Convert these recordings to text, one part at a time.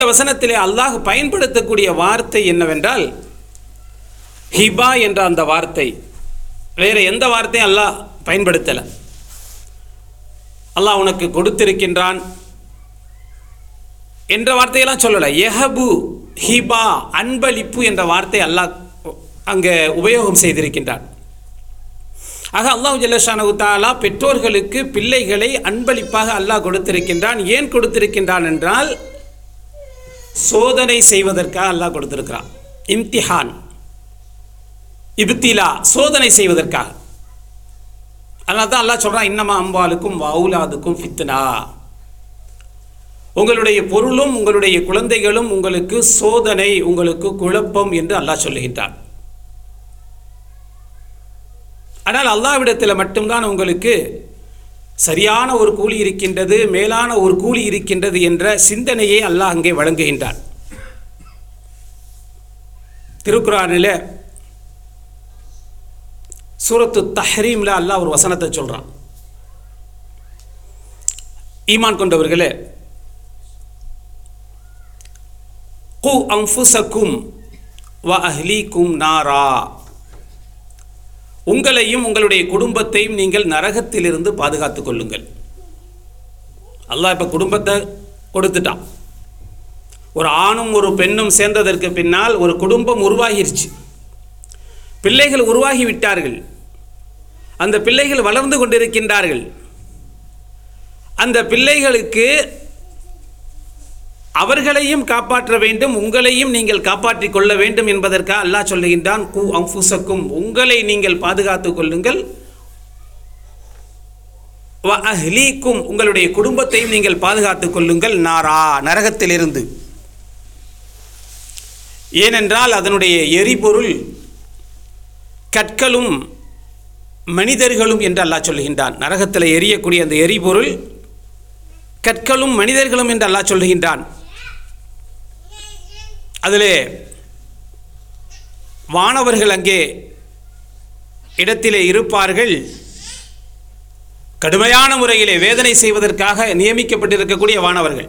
வசனத்திலே அல்லாஹ் பயன்படுத்தக்கூடிய வார்த்தை என்னவென்றால் ஹிபா என்ற அந்த வார்த்தை. வேறு எந்த வார்த்தையும் அல்லாஹ் பயன்படுத்தலை. அல்லாஹ் உனக்கு கொடுத்திருக்கின்றான் என்ற வார்த்தையெல்லாம் சொல்லலை. யஹபு, ஹிபா, அன்பளிப்பு என்ற வார்த்தை அல்லாஹ் அங்கே உபயோகம் செய்திருக்கின்றான். ஆக அல்லாஹ் ஜல்லஷானஹு தஆலா பெற்றோர்களுக்கு பிள்ளைகளை அன்பளிப்பாக அல்லாஹ் கொடுத்திருக்கின்றான். ஏன் கொடுத்திருக்கின்றான் என்றால் சோதனை செய்வதற்காக அல்லாஹ் கொடுத்திருக்கிறான். இம்திஹான், இப்திலா, சோதனை செய்வதற்காக. அதனால தான் அல்லாஹ் சொல்கிறான், இன்னமா அம்வாலுக்கும் வஅவுலாதுக்கும் ஃபித்னா, உங்களுடைய பொருளும் உங்களுடைய குழந்தைகளும் உங்களுக்கு சோதனை, உங்களுக்கு குழப்பம் என்று அல்லாஹ் சொல்லுகின்றான். ஆனால் அல்லாஹ்விடத்தில் மட்டும்தான் உங்களுக்கு சரியான ஒரு கூலி இருக்கின்றது, மேலான ஒரு கூலி இருக்கின்றது என்ற சிந்தனையை அல்லாஹ் அங்கே வழங்குகின்றான். திருக்குர்ஆனில் சூரத்து தஹ்ரீமில் அல்லாஹ் ஒரு வசனத்தை சொல்கிறான். ஈமான் கொண்டவர்களே, கு அன்ஃபுஸக்கும் வ அஹ்லீக்கும் நாரா, உங்களையும் உங்களுடைய குடும்பத்தையும் நீங்கள் நரகத்திலிருந்து பாதுகாத்து கொள்ளுங்கள். அல்லாஹ் இப்போ குடும்பத்தை கொடுத்துட்டான். ஒரு ஆணும் ஒரு பெண்ணும் சேர்ந்ததற்கு பின்னால் ஒரு குடும்பம் உருவாகிருச்சு. பிள்ளைகள் உருவாகி விட்டார்கள். அந்த பிள்ளைகள் வளர்ந்து கொண்டிருக்கின்றார்கள். அந்த பிள்ளைகளுக்கு அவர்களையும் காப்பாற்ற வேண்டும், உங்களையும் நீங்கள் காப்பாற்றிக் கொள்ள வேண்டும் என்பதற்காக அல்லாஹ் சொல்லுகின்றான், கு அன்ஃபுஸக்கும், உங்களை நீங்கள் பாதுகாத்துக் கொள்ளுங்கள், வ அஹ்லீக்கும், உங்களுடைய குடும்பத்தையும் நீங்கள் பாதுகாத்துக் கொள்ளுங்கள், நாரா, நரகத்திலிருந்து. ஏனென்றால் அதனுடைய எரிபொருள் கற்களும் மனிதர்களும் என்று அல்லாஹ் சொல்லுகின்றான். நரகத்தில் எரியக்கூடிய அந்த எரிபொருள் கற்களும் மனிதர்களும் என்று அல்லாஹ் சொல்லுகின்றான். அதிலே வானவர்கள் அங்கே இடத்திலே இருப்பார்கள். கடுமையான முறையிலே வேதனை செய்வதற்காக நியமிக்கப்பட்டிருக்கக்கூடிய வானவர்கள்.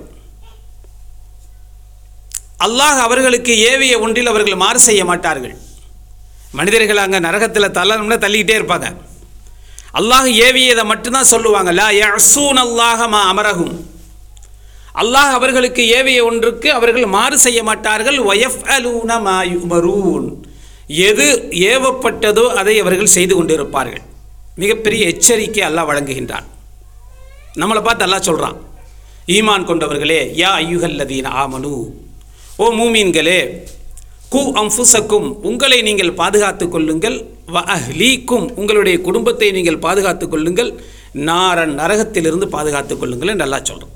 அல்லாஹ் அவர்களுக்கு ஏவிய ஒன்றில் அவர்கள் மாறு செய்ய மாட்டார்கள். மனிதர்கள் அங்கே நரகத்தில் தள்ளணும்னா தள்ளிக்கிட்டே இருப்பாங்க. அல்லாஹ் ஏவியதை மட்டும்தான் சொல்லுவாங்க. லா யஅஸூன அல்லாஹ மா அமரஹும், அல்லாஹ் அவர்களுக்கு ஏவிய ஒன்றுக்கு அவர்கள் மாறு செய்ய மாட்டார்கள். வயஃப்அலூன மா யுமரூன், எது ஏவப்பட்டதோ அதை அவர்கள் செய்து கொண்டிருப்பார்கள். மிகப்பெரிய எச்சரிக்கை அல்லாஹ் வழங்குகின்றான். நம்மளை பார்த்து அல்லாஹ் சொல்கிறான், ஈமான் கொண்டவர்களே, யா அய்யுஹல்லதீன ஆமனு, ஓ மூமீன்களே, கு அன்ஃபுஸக்கும், உங்களை நீங்கள் பாதுகாத்துக் கொள்ளுங்கள், வ அஹ்லீக்கும், உங்களுடைய குடும்பத்தை நீங்கள் பாதுகாத்துக் கொள்ளுங்கள், நாரன், நரகத்திலிருந்து பாதுகாத்துக் கொள்ளுங்கள் என்று அல்லாஹ் சொல்கிறோம்.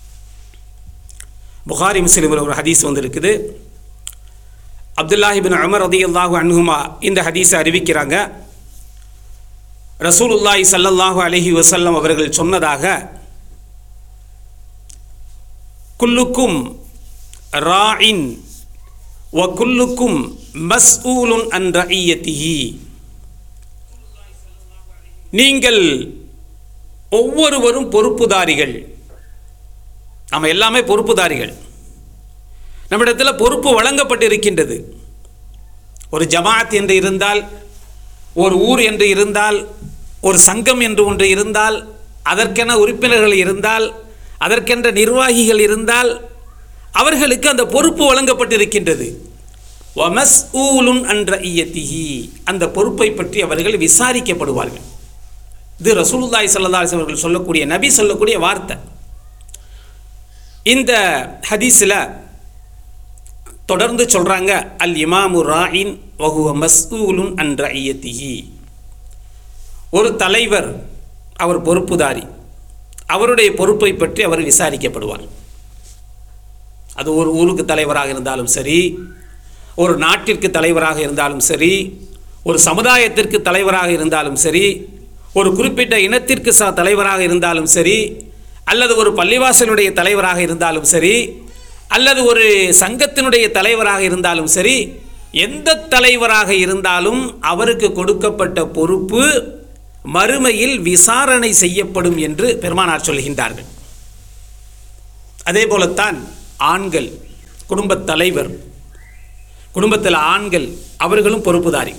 புகாரி முஸ்லிமில் ஒரு ஹதீஸ் வந்திருக்குது. அப்துல்லாஹி இப்னு உமர் ரலியல்லாஹு அன்ஹுமா இந்த ஹதீஸை அறிவிக்கிறாங்க. ரசூலுல்லாஹி ஸல்லல்லாஹு அலைஹி வஸல்லம் அவர்கள் சொன்னதாக, குல்லுக்கும் ராஇன் வ குல்லுக்கும் மஸ்ஊலுன் அன் ரஇய்யதிஹி, நீங்கள் ஒவ்வொருவரும் பொறுப்புதாரிகள். நம்ம எல்லாமே பொறுப்புதாரிகள். நம்மிடத்தில் பொறுப்பு வழங்கப்பட்டிருக்கின்றது. ஒரு ஜமாஅத் என்று இருந்தால், ஒரு ஊர் என்று இருந்தால், ஒரு சங்கம் என்று ஒன்று இருந்தால், அதற்கென உறுப்பினர்கள் இருந்தால், அதற்கென்ற நிர்வாகிகள் இருந்தால், அவர்களுக்கு அந்த பொறுப்பு வழங்கப்பட்டிருக்கின்றது. வமஸ்ஊலுன் அன் ரஇய்யதிஹி, அந்த பொறுப்பை பற்றி அவர்கள் விசாரிக்கப்படுவார்கள். இது ரசூலுல்லாஹி ஸல்லல்லாஹு அலைஹி வஸல்லம் அவர்கள் சொல்லக்கூடிய, நபி சொல்லக்கூடிய வார்த்தை. இந்த ஹதீஸில் தொடர்ந்து சொல்கிறாங்க, அல் இமாமு ராயின் வஹுவ மஸ்ஊலுன் அன் ரஇய்யதிஹி, ஒரு தலைவர், அவர் பொறுப்புதாரி, அவருடைய பொறுப்பை பற்றி அவர் விசாரிக்கப்படுவார். அது ஒரு ஊருக்கு தலைவராக இருந்தாலும் சரி, ஒரு நாட்டிற்கு தலைவராக இருந்தாலும் சரி, ஒரு சமுதாயத்திற்கு தலைவராக இருந்தாலும் சரி, ஒரு குறிப்பிட்ட இனத்திற்கு தலைவராக இருந்தாலும் சரி, அல்லது ஒரு பள்ளிவாசலுடைய தலைவராக இருந்தாலும் சரி, அல்லது ஒரு சங்கத்தினுடைய தலைவராக இருந்தாலும் சரி, எந்த தலைவராக இருந்தாலும் அவருக்கு கொடுக்கப்பட்ட பொறுப்பு மறுமையில் விசாரணை செய்யப்படும் என்று பெருமானார் சொல்கின்றார்கள். அதே போலத்தான் ஆண்கள், குடும்பத் தலைவர், குடும்பத்தில் ஆண்கள் அவர்களும் பொறுப்புதாரி.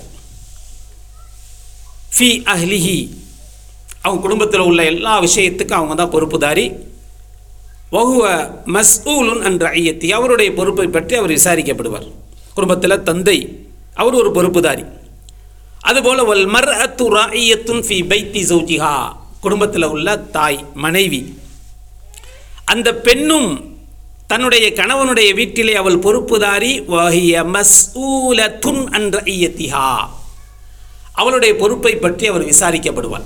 ஃபி அஹ்லிஹி, அவங்க குடும்பத்தில் உள்ள எல்லா விஷயத்துக்கும் அவங்க தான் பொறுப்புதாரி. வஹுவ மஸ்ஊலுன் அன் ரஇயத்தி, அவருடைய பொறுப்பை பற்றி அவர் விசாரிக்கப்படுவார். குடும்பத்தில் தந்தை, அவர் ஒரு பொறுப்புதாரி. அதுபோல் வல் மர்அத்து ராஇயத்துன் ஃபி பைத்தி ஜௌஜிஹா, குடும்பத்தில் உள்ள தாய், மனைவி, அந்த பெண்ணும் தன்னுடைய கணவனுடைய வீட்டிலே அவள் பொறுப்புதாரி. வஹிய மஸ்ஊலத்துன் அன் ரஇயத்திஹா, அவளுடைய பொறுப்பை பற்றி அவர் விசாரிக்கப்படுவார்.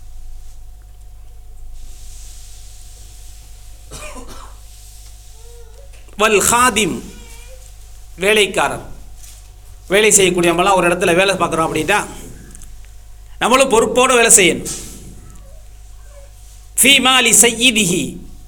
வல் ஹாதிம், வேலைக்காரன், வேலை செய்யக்கூடிய நம்மளாம் ஒரு இடத்துல வேலை பார்க்குறோம் அப்படின்னா நம்மளும் பொறுப்போடு வேலை செய்யணும். ஃபீமாலி சையிதிஹி,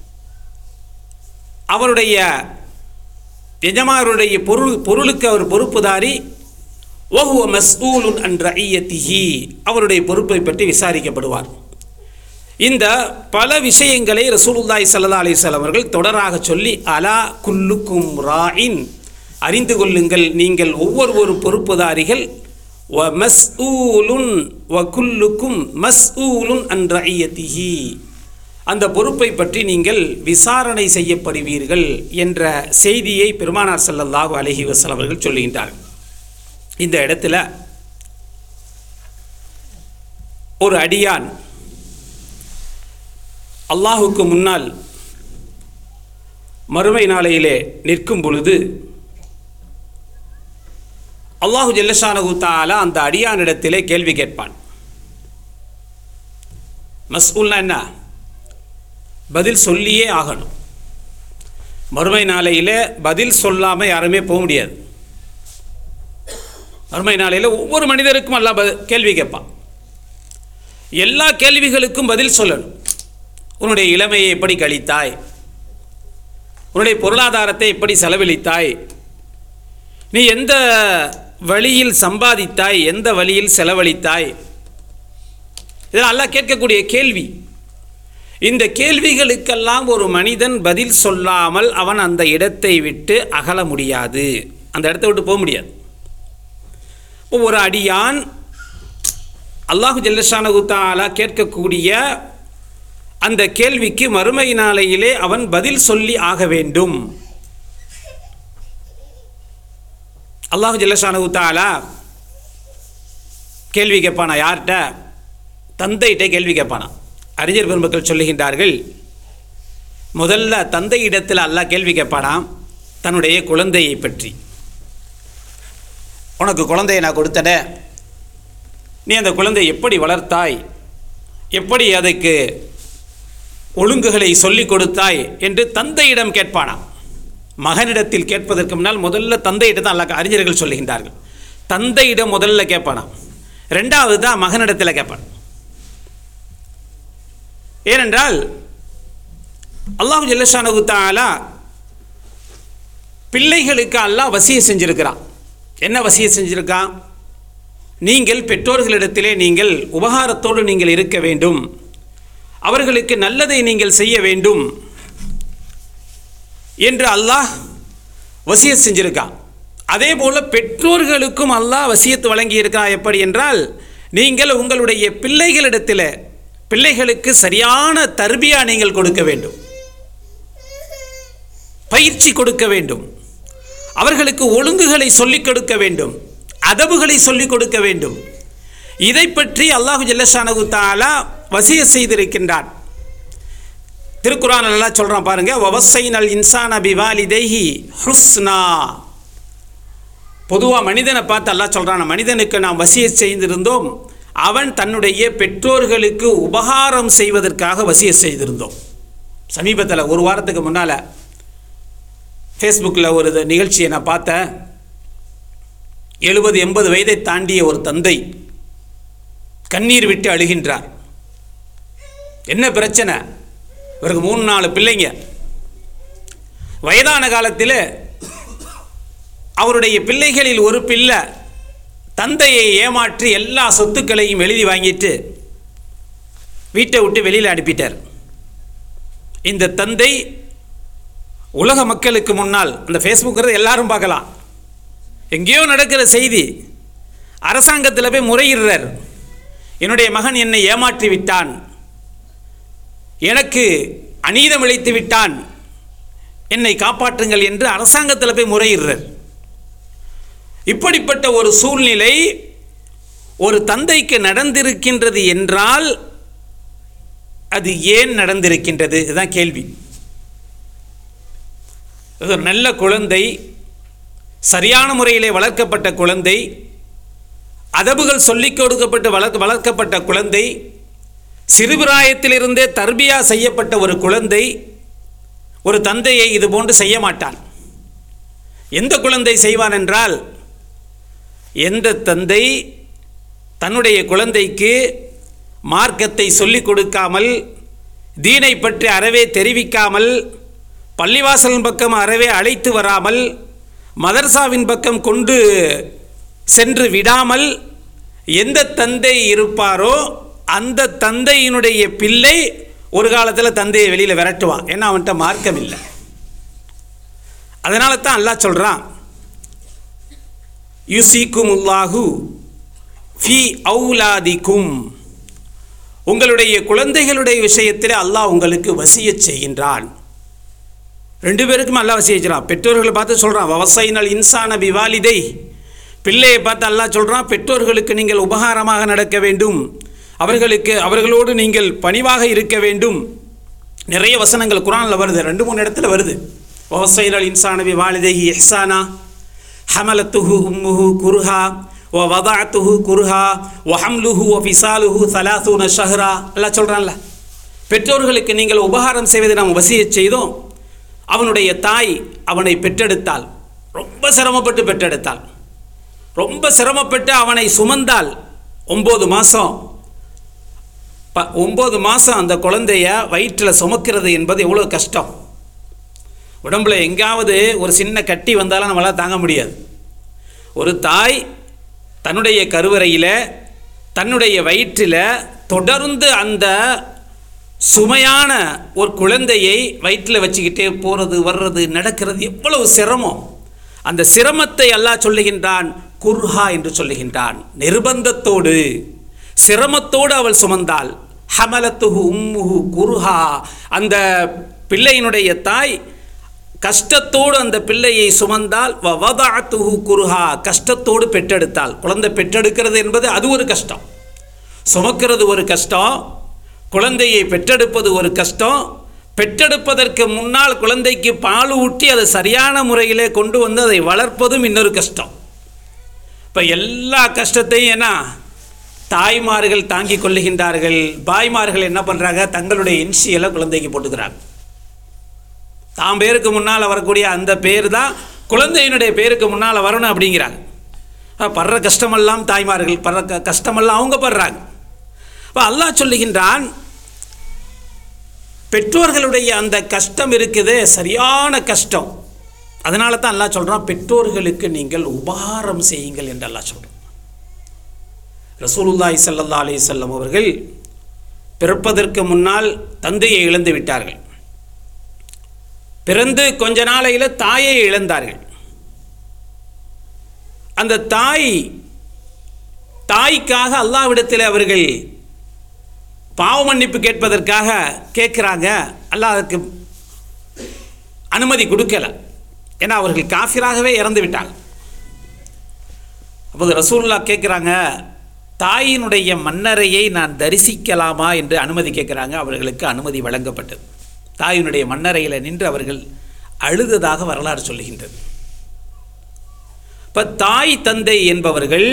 அவருடைய எஜமானருடைய பொருளுக்கு அவர் பொறுப்புதாரி. வஹுவ மஸ்ஊலுன் அன் ரஇயத்திஹி, அவருடைய பொறுப்பை பற்றி விசாரிக்கப்படுவார். இந்த பல விஷயங்களை ரசூலுல்லாஹி ஸல்லல்லாஹு அலைஹி வஸல்லம் அவர்கள் தொடராக சொல்லி, அலா குல்லுக்கும் ராஇன், அறிந்து கொள்ளுங்கள் நீங்கள் ஒவ்வொரு பொறுப்புதாரிகள், வ மஸ்ஊலுன் வ குல்லுக்கும் மஸ்ஊலுன் அன் ரஇயத்திஹி, அந்த பொறுப்பை பற்றி நீங்கள் விசாரணை செய்யப்படுவீர்கள் என்ற செய்தியை பெருமானார் ஸல்லல்லாஹு அலைஹி வஸல்லம் அவர்கள் சொல்லுகின்றார்கள். இந்த இடத்துல ஒரு அடியான் அல்லாஹுக்கு முன்னால் மறுமை நாளையிலே நிற்கும் பொழுது அல்லாஹு ஜல்லஷானஹு தஆலா அந்த அடியானிடத்திலே கேள்வி கேட்பான். மஸ்ஊல்னா என்ன? பதில் சொல்லியே ஆகணும். மறுமை நாளையிலே பதில் சொல்லாமல் யாருமே போக முடியாது. மறுமை நாளையில் ஒவ்வொரு மனிதருக்கும் அல்லாஹ் கேள்வி கேட்பான். எல்லா கேள்விகளுக்கும் பதில் சொல்லணும். உன்னுடைய இளமையை எப்படி கழித்தாய்? உன்னுடைய பொருளாதாரத்தை எப்படி செலவழித்தாய்? நீ எந்த வழியில் சம்பாதித்தாய்? எந்த வழியில் செலவழித்தாய்? இதெல்லாம் அல்லாஹ் கேட்கக்கூடிய கேள்வி. இந்த கேள்விகளுக்கெல்லாம் ஒரு மனிதன் பதில் சொல்லாமல் அவன் அந்த இடத்தை விட்டு அகல முடியாது, அந்த இடத்தை விட்டு போக முடியாது. ஒரு அடியான் அல்லாஹு ஜல்லஷானஹு தஆலா கேட்கக்கூடிய அந்த கேள்விக்கு மறுமை நாளையிலே அவன் பதில் சொல்லி ஆக வேண்டும். அல்லாஹு ஜல்லஷானஹு தஆலா கேள்வி கேட்பானா? யார்கிட்ட? தந்தையிட்ட கேள்வி கேட்பானா. அறிஞர் பெருமக்கள் சொல்லுகின்றார்கள், முதல்ல தந்தை இடத்தில் அல்லாஹ் கேள்வி கேட்பானாம் தன்னுடைய குழந்தையை பற்றி. உனக்கு குழந்தையை நான் கொடுத்தனே, நீ அந்த குழந்தையை எப்படி வளர்த்தாய், எப்படி அதுக்கு ஒழுங்குகளை சொல்லிக் கொடுத்தாய் என்று தந்தையிடம் கேட்பானா. மகனிடத்தில் கேட்பதற்கு முன்னால் முதல்ல தந்தையிடம் தான் அல்லாஹ் அறிஞர்கள் சொல்லுகின்றார்கள். தந்தையிடம் முதல்ல கேட்பானா, ரெண்டாவது தான் மகனிடத்தில் கேட்பான். ஏனென்றால் அல்லாஹு ஜல்லஷானஹு தஆலா பிள்ளைகளுக்கு அல்லாஹ் வசிய செஞ்சிருக்கிறான். என்ன வசிய செஞ்சிருக்கான்? நீங்கள் பெற்றோர்களிடத்திலே நீங்கள் உபகாரத்தோடு நீங்கள் இருக்க வேண்டும், அவர்களுக்கு நல்லதை நீங்கள் செய்ய வேண்டும் என்று அல்லாஹ் வசியத் செஞ்சிருக்கான். அதே போல் பெற்றோர்களுக்கும் அல்லாஹ் வசியத்து வழங்கியிருக்கிறான். எப்படி என்றால், நீங்கள் உங்களுடைய பிள்ளைகளிடத்தில் பிள்ளைகளுக்கு சரியான தர்பியா நீங்கள் கொடுக்க வேண்டும், பயிற்சி கொடுக்க வேண்டும், அவர்களுக்கு ஒழுங்குகளை சொல்லிக் கொடுக்க வேண்டும், அதபுகளை சொல்லிக் கொடுக்க வேண்டும். இதை பற்றி அல்லாஹு ஜல்லஷானஹு தஆலா வசிய செய்திருக்கின்றான். திருக்குர்ஆன் அல்லாஹ் சொல்றான் பாருங்க, வவஸைனல் இன்சான பிவாலிதைஹி ஹுஸ்னா. பொதுவாக மனிதனை பார்த்து அல்லாஹ் சொல்றான், மனிதனுக்கு நாம் வசிய செய்திருந்தோம், அவன் தன்னுடைய பெற்றோர்களுக்கு உபகாரம் செய்வதற்காக வசிய செய்திருந்தோம். சமீபத்தில் ஒரு வாரத்துக்கு முன்னால் ஃபேஸ்புக்கில் ஒரு நிகழ்ச்சியை நான் பார்த்தேன். 70-80 வயதை தாண்டிய ஒரு தந்தை கண்ணீர் விட்டு அழுகின்றார். என்ன பிரச்சனை? இவருக்கு 3-4 பிள்ளைங்க. வயதான காலத்தில் அவருடைய பிள்ளைகளில் ஒரு பிள்ளை தந்தையை ஏமாற்றி எல்லா சொத்துக்களையும் எழுதி வாங்கிட்டு வீட்டை விட்டு வெளியில் அனுப்பிட்டார். இந்த தந்தை உலக மக்களுக்கு முன்னால் அந்த ஃபேஸ்புக்கிறது எல்லாரும் பார்க்கலாம். எங்கேயோ நடக்கிற செய்தி, அரசாங்கத்தில் போய் முறையிடுறார். என்னுடைய மகன் என்னை ஏமாற்றி விட்டான், எனக்கு அநீதம் இழைத்து விட்டான், என்னை காப்பாற்றுங்கள் என்று அரசாங்கத்தில் போய் முறையிடுறார். இப்படிப்பட்ட ஒரு சூழ்நிலை ஒரு தந்தைக்கு நடந்திருக்கின்றது என்றால் அது ஏன் நடந்திருக்கின்றது? இதுதான் கேள்வி. ஒரு நல்ல குழந்தை, சரியான முறையிலே வளர்க்கப்பட்ட குழந்தை, அதபுகள் சொல்லிக் கொடுக்கப்பட்டு வளர்க்கப்பட்ட குழந்தை, சிறுபிராயத்திலிருந்தே தர்பியா செய்யப்பட்ட ஒரு குழந்தை ஒரு தந்தையை இது போன்று செய்ய மாட்டான். எந்த குழந்தை செய்வான் என்றால், எந்த தந்தை தன்னுடைய குழந்தைக்கு மார்க்கத்தை சொல்லிக் கொடுக்காமல், தீனை பற்றி அறவே தெரிவிக்காமல், பள்ளிவாசலின் பக்கம் அறவே அழைத்து வராமல், மதர்சாவின் பக்கம் கொண்டு சென்று விடாமல் எந்த தந்தை இருப்பாரோ அந்த தந்தையினுடைய பிள்ளை ஒரு காலத்தில் தந்தையை வெளியில் விரட்டுவான். ஏன்னா அவன்கிட்ட மார்க்கம் இல்லை. அதனால தான் அல்லாஹ் சொல்கிறான், யுசீக்குமுல்லாஹு ஃபி அவுலாதிக்கும், உங்களுடைய குழந்தைகளுடைய விஷயத்தில் அல்லாஹ் உங்களுக்கு வசியச் செய்கின்றான். ரெண்டு பேருக்கும் அல்லாஹ் வசியச் செய்கிறான். பெற்றோர்களை பார்த்து சொல்கிறான், வவசைனல் இன்சான பிவாலிதை, பிள்ளையை பார்த்து அல்லாஹ் சொல்கிறான், பெற்றோர்களுக்கு நீங்கள் உபகாரமாக நடக்க வேண்டும், அவர்களோடு நீங்கள் பணிவாக இருக்க வேண்டும். நிறைய வசனங்கள் குர்ஆனில் வருது, 2-3 இடத்துல வருது. வவசைனல் இன்சான பிவாலிதைஹி இஹ்சானா ஹமலத்துஹு உம்முஹு குர்ஹா வ வதஅத்துஹு குர்ஹா வ ஹம்லுஹு வ ஃபிசாலுஹு 30 ஷஹ்ரா. அல்லாஹ் சொல்கிறான்ல, பெற்றோர்களுக்கு நீங்கள் உபகாரம் செய்வதை நாம் வசியச் செய்தோம். அவனுடைய தாய் அவனை பெற்றெடுத்தாள், ரொம்ப சிரமப்பட்டு பெற்றெடுத்தாள், ரொம்ப சிரமப்பட்டு அவனை சுமந்தாள். 9 மாதம் 9 மாதம் அந்த குழந்தைய வயிற்றில் சுமக்கிறது என்பது எவ்வளோ கஷ்டம். உடம்புல எங்காவது ஒரு சின்ன கட்டி வந்தாலும் நம்மளால் தாங்க முடியாது. ஒரு தாய் தன்னுடைய கருவறையில் தன்னுடைய வயிற்றில் தொடர்ந்து அந்த சுமையான ஒரு குழந்தையை வயிற்றில் வச்சுக்கிட்டே போகிறது வர்றது நடக்கிறது எவ்வளவு சிரமம். அந்த சிரமத்தை அல்லாஹ் சொல்லுகின்றான், குர்ஹா என்று சொல்லுகின்றான். நிர்பந்தத்தோடு சிரமத்தோடு அவள் சுமந்தாள். ஹமலத்துஹு உம்முஹு குர்ஹா, அந்த பிள்ளையினுடைய தாய் கஷ்டத்தோடு அந்த பிள்ளையை சுமந்தால். வவதஅத்துஹு குர்ஹா, கஷ்டத்தோடு பெற்றெடுத்தாள். குழந்தை பெற்றெடுக்கிறது என்பது அது ஒரு கஷ்டம், சுமக்கிறது ஒரு கஷ்டம், குழந்தையை பெற்றெடுப்பது ஒரு கஷ்டம். பெற்றெடுப்பதற்கு முன்னால் குழந்தைக்கு பால் ஊட்டி அதை சரியான முறையிலே கொண்டு வந்து அதை வளர்ப்பதும் இன்னொரு கஷ்டம். இப்போ எல்லா கஷ்டத்தையும் என்ன தாய்மார்கள் தாங்கி கொள்ளுகின்றார்கள். பாய்மார்கள் என்ன பண்ணுறாங்க, தங்களுடைய இன்சியலை குழந்தைக்கு போட்டுக்கிறாங்க. தாம் பேருக்கு முன்னால் வரக்கூடிய அந்த பேர் தான் குழந்தையினுடைய பேருக்கு முன்னால் வரணும் அப்படிங்கிறாங்க. படுற கஷ்டமெல்லாம் தாய்மார்கள் படுற கஷ்டமெல்லாம் அவங்க படுறாங்க. இப்போ அல்லாஹ் சொல்லுகின்றான், பெற்றோர்களுடைய அந்த கஷ்டம் இருக்குது, சரியான கஷ்டம். அதனால தான் அல்லாஹ் சொல்கிறான், பெற்றோர்களுக்கு நீங்கள் உபகாரம் செய்யுங்கள் என்று அல்லாஹ் சொல்கிறான். ரசூலுல்லாஹி ஸல்லல்லாஹு அலைஹி வஸல்லம் அவர்கள் பிறப்பதற்கு முன்னால் தந்தையை இழந்து விட்டார்கள். பிறந்து கொஞ்ச நாளையில் தாயை இழந்தார்கள். அந்த தாய்க்காக அல்லாஹ்விடத்தில் அவர்கள் பாவ மன்னிப்பு கேட்பதற்காக கேட்குறாங்க. அல்லாஹ் அதுக்கு அனுமதி கொடுக்கல. ஏன்னா அவர்கள் காஃபிராகவே இறந்து விட்டாங்க. அப்போது ரசூலுல்லாஹ் கேட்குறாங்க, தாயினுடைய மன்னரையை நான் தரிசிக்கலாமா என்று அனுமதி கேட்குறாங்க. அவர்களுக்கு அனுமதி வழங்கப்பட்டது. தாயினுடைய மன்னரையில் நின்று அவர்கள் அழுததாக வரலாறு சொல்லுகின்றது. இப்போ தாய் தந்தை என்பவர்கள்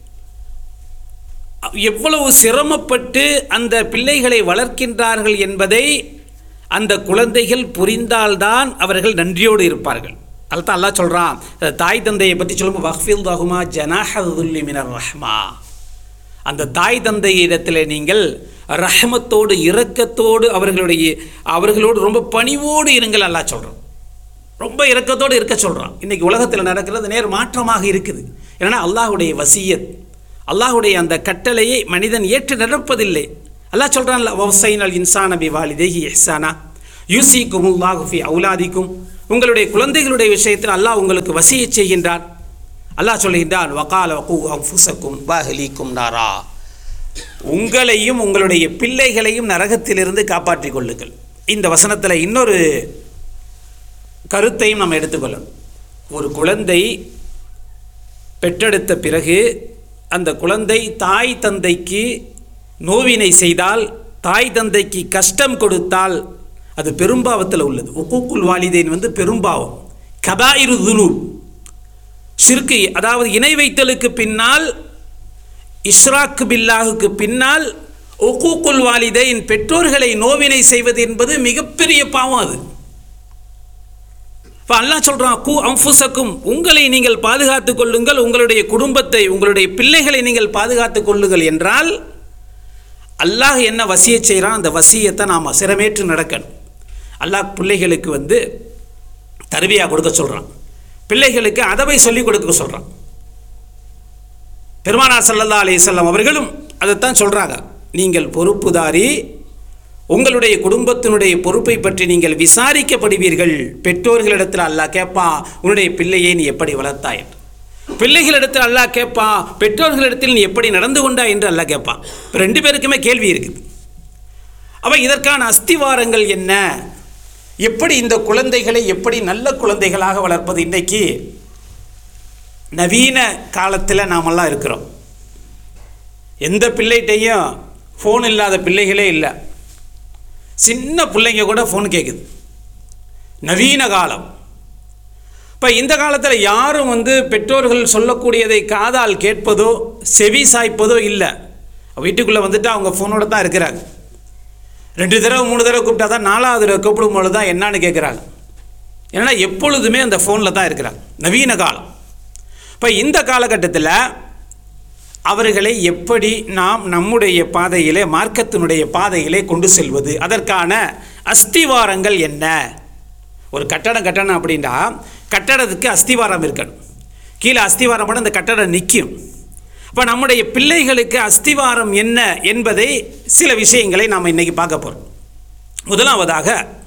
எவ்வளவு சிரமப்பட்டு அந்த பிள்ளைகளை வளர்க்கின்றார்கள் என்பதை அந்த குழந்தைகள் புரிந்தால்தான் அவர்கள் நன்றியோடு இருப்பார்கள். அதுதான் அல்லாஹ் சொல்கிறான், தாய் தந்தையை பற்றி சொல்லும்போது வஹ்ஃபில் லஹுமா ஜனாஹதுல்லி மினர் ரஹ்மா, அந்த தாய் தந்தையிடத்தில் நீங்கள் ரஹ்மத்தோடு இரக்கத்தோடு அவர்களோடு ரொம்ப பணிவோடு இருங்கள் அல்லாஹ் சொல்கிறான். ரொம்ப இரக்கத்தோடு இருக்க சொல்கிறான். இன்றைக்கி உலகத்தில் நடக்கிறது நேர் மாற்றமாக இருக்குது. ஏன்னா அல்லாஹுடைய வசியத், அல்லாஹுடைய அந்த கட்டளையை மனிதன் ஏற்று நடப்பதில்லை. அல்லாஹ் சொல்கிறான்ல, வவசைனல் இன்சான பிவாலிதைஹி இஹ்சானா, யூசிக்குமுல்லாஹு ஃபி அவுலாதிக்கும், உங்களுடைய குழந்தைகளுடைய விஷயத்தில் அல்லாஹ் உங்களுக்கு வசியச் செய்கின்றான். அல்லாஹ் சொல்கின்றான் வகால வகு அன்ஃபுஸக்கும் வஅஹ்லீக்கும் நாரா, உங்களையும் உங்களுடைய பிள்ளைகளையும் நரகத்திலிருந்து காப்பாற்றிக் கொள்ளுங்கள். இந்த வசனத்தில் இன்னொரு கருத்தையும் நம்ம எடுத்துக்கொள்ளணும். ஒரு குழந்தை பெற்றெடுத்த பிறகு அந்த குழந்தை தாய் தந்தைக்கு நோவினை செய்தால், தாய் தந்தைக்கு கஷ்டம் கொடுத்தால் அது பெரும்பாவத்தில் உள்ளது. உக்கூக்குல் வாலிதைன் பெரும்பாவம், கபாயிரு துனூப், ஷிர்கு, அதாவது இணை வைத்தலுக்கு பின்னால், இஷ்ராக் பில்லாஹுக்கு பின்னால் உக்கூக்குல் வாலிதைன் பெற்றோர்களை நோவினை செய்வது என்பது மிகப்பெரிய பாவம். அது இப்போ அல்லாஹ் சொல்கிறான் கூ அன்ஃபுஸக்கும், உங்களை நீங்கள் பாதுகாத்துக் கொள்ளுங்கள், உங்களுடைய குடும்பத்தை உங்களுடைய பிள்ளைகளை நீங்கள் பாதுகாத்துக் கொள்ளுங்கள் என்றால் அல்லாஹ் என்ன வசியச் செய்கிறான், அந்த வசியத்தை நாம் சிரமேற்று நடக்கணும். அல்லாஹ் பிள்ளைகளுக்கு தர்பியா கொடுக்க சொல்கிறான், பிள்ளைகளுக்கு அதவை சொல்லிக் கொடுக்க சொல்கிறான். பெருமானார் ஸல்லல்லாஹு அலைஹி வஸல்லம் அவர்களும் அதைத்தான் சொல்கிறாங்க. நீங்கள் பொறுப்புதாரி, உங்களுடைய குடும்பத்தினுடைய பொறுப்பை பற்றி நீங்கள் விசாரிக்கப்படுவீர்கள். பெற்றோர்களிடத்தில் அல்லாஹ் கேட்பான், உன்னுடைய பிள்ளையை நீ எப்படி வளர்த்தாய்? பிள்ளைகளிடத்தில் அல்லாஹ் கேட்பான், பெற்றோர்களிடத்தில் நீ எப்படி நடந்து கொண்டாய் என்று அல்லாஹ் கேட்பான். இப்போ ரெண்டு பேருக்குமே கேள்வி இருக்குது. அப்போ இதற்கான அஸ்திவாரங்கள் என்ன? எப்படி இந்த குழந்தைகளை எப்படி நல்ல குழந்தைகளாக வளர்ப்பது? இன்றைக்கு நவீன காலத்தில் நாமெல்லாம் இருக்கிறோம். எந்த பிள்ளைகிட்டையும் ஃபோன் இல்லாத பிள்ளைகளே இல்லை. சின்ன பிள்ளைங்க கூட ஃபோன் கேட்குது. நவீன காலம். இப்போ இந்த காலத்தில் யாரும் பெற்றோர்கள் சொல்லக்கூடியதை காதால் கேட்பதோ செவி சாய்ப்பதோ இல்லை. வீட்டுக்குள்ளே அவங்க ஃபோனோட தான் இருக்கிறாங்க. 2 தடவை 3 தடவை கூப்பிட்டா தான் 4வது தடவை கூப்பிடும்போது தான் என்னான்னு கேட்குறாங்க. ஏன்னா எப்பொழுதுமே அந்த ஃபோனில் தான் இருக்கிறாங்க. நவீன காலம். இப்போ இந்த காலகட்டத்தில் அவர்களை எப்படி நாம் நம்முடைய பாதையிலே, மார்க்கத்தினுடைய பாதையிலே கொண்டு செல்வது, அதற்கான அஸ்திவாரங்கள் என்ன? ஒரு கட்டடம் கட்டணும் அப்படின்னா கட்டடத்துக்கு அஸ்திவாரம் இருக்கணும். கீழே அஸ்திவாரம் கூட அந்த கட்டடம் நிற்கும். இப்போ நம்முடைய பிள்ளைகளுக்கு அஸ்திவாரம் என்ன என்பதை சில விஷயங்களை நாம் இன்றைக்கி பார்க்க போகிறோம். முதலாவதாக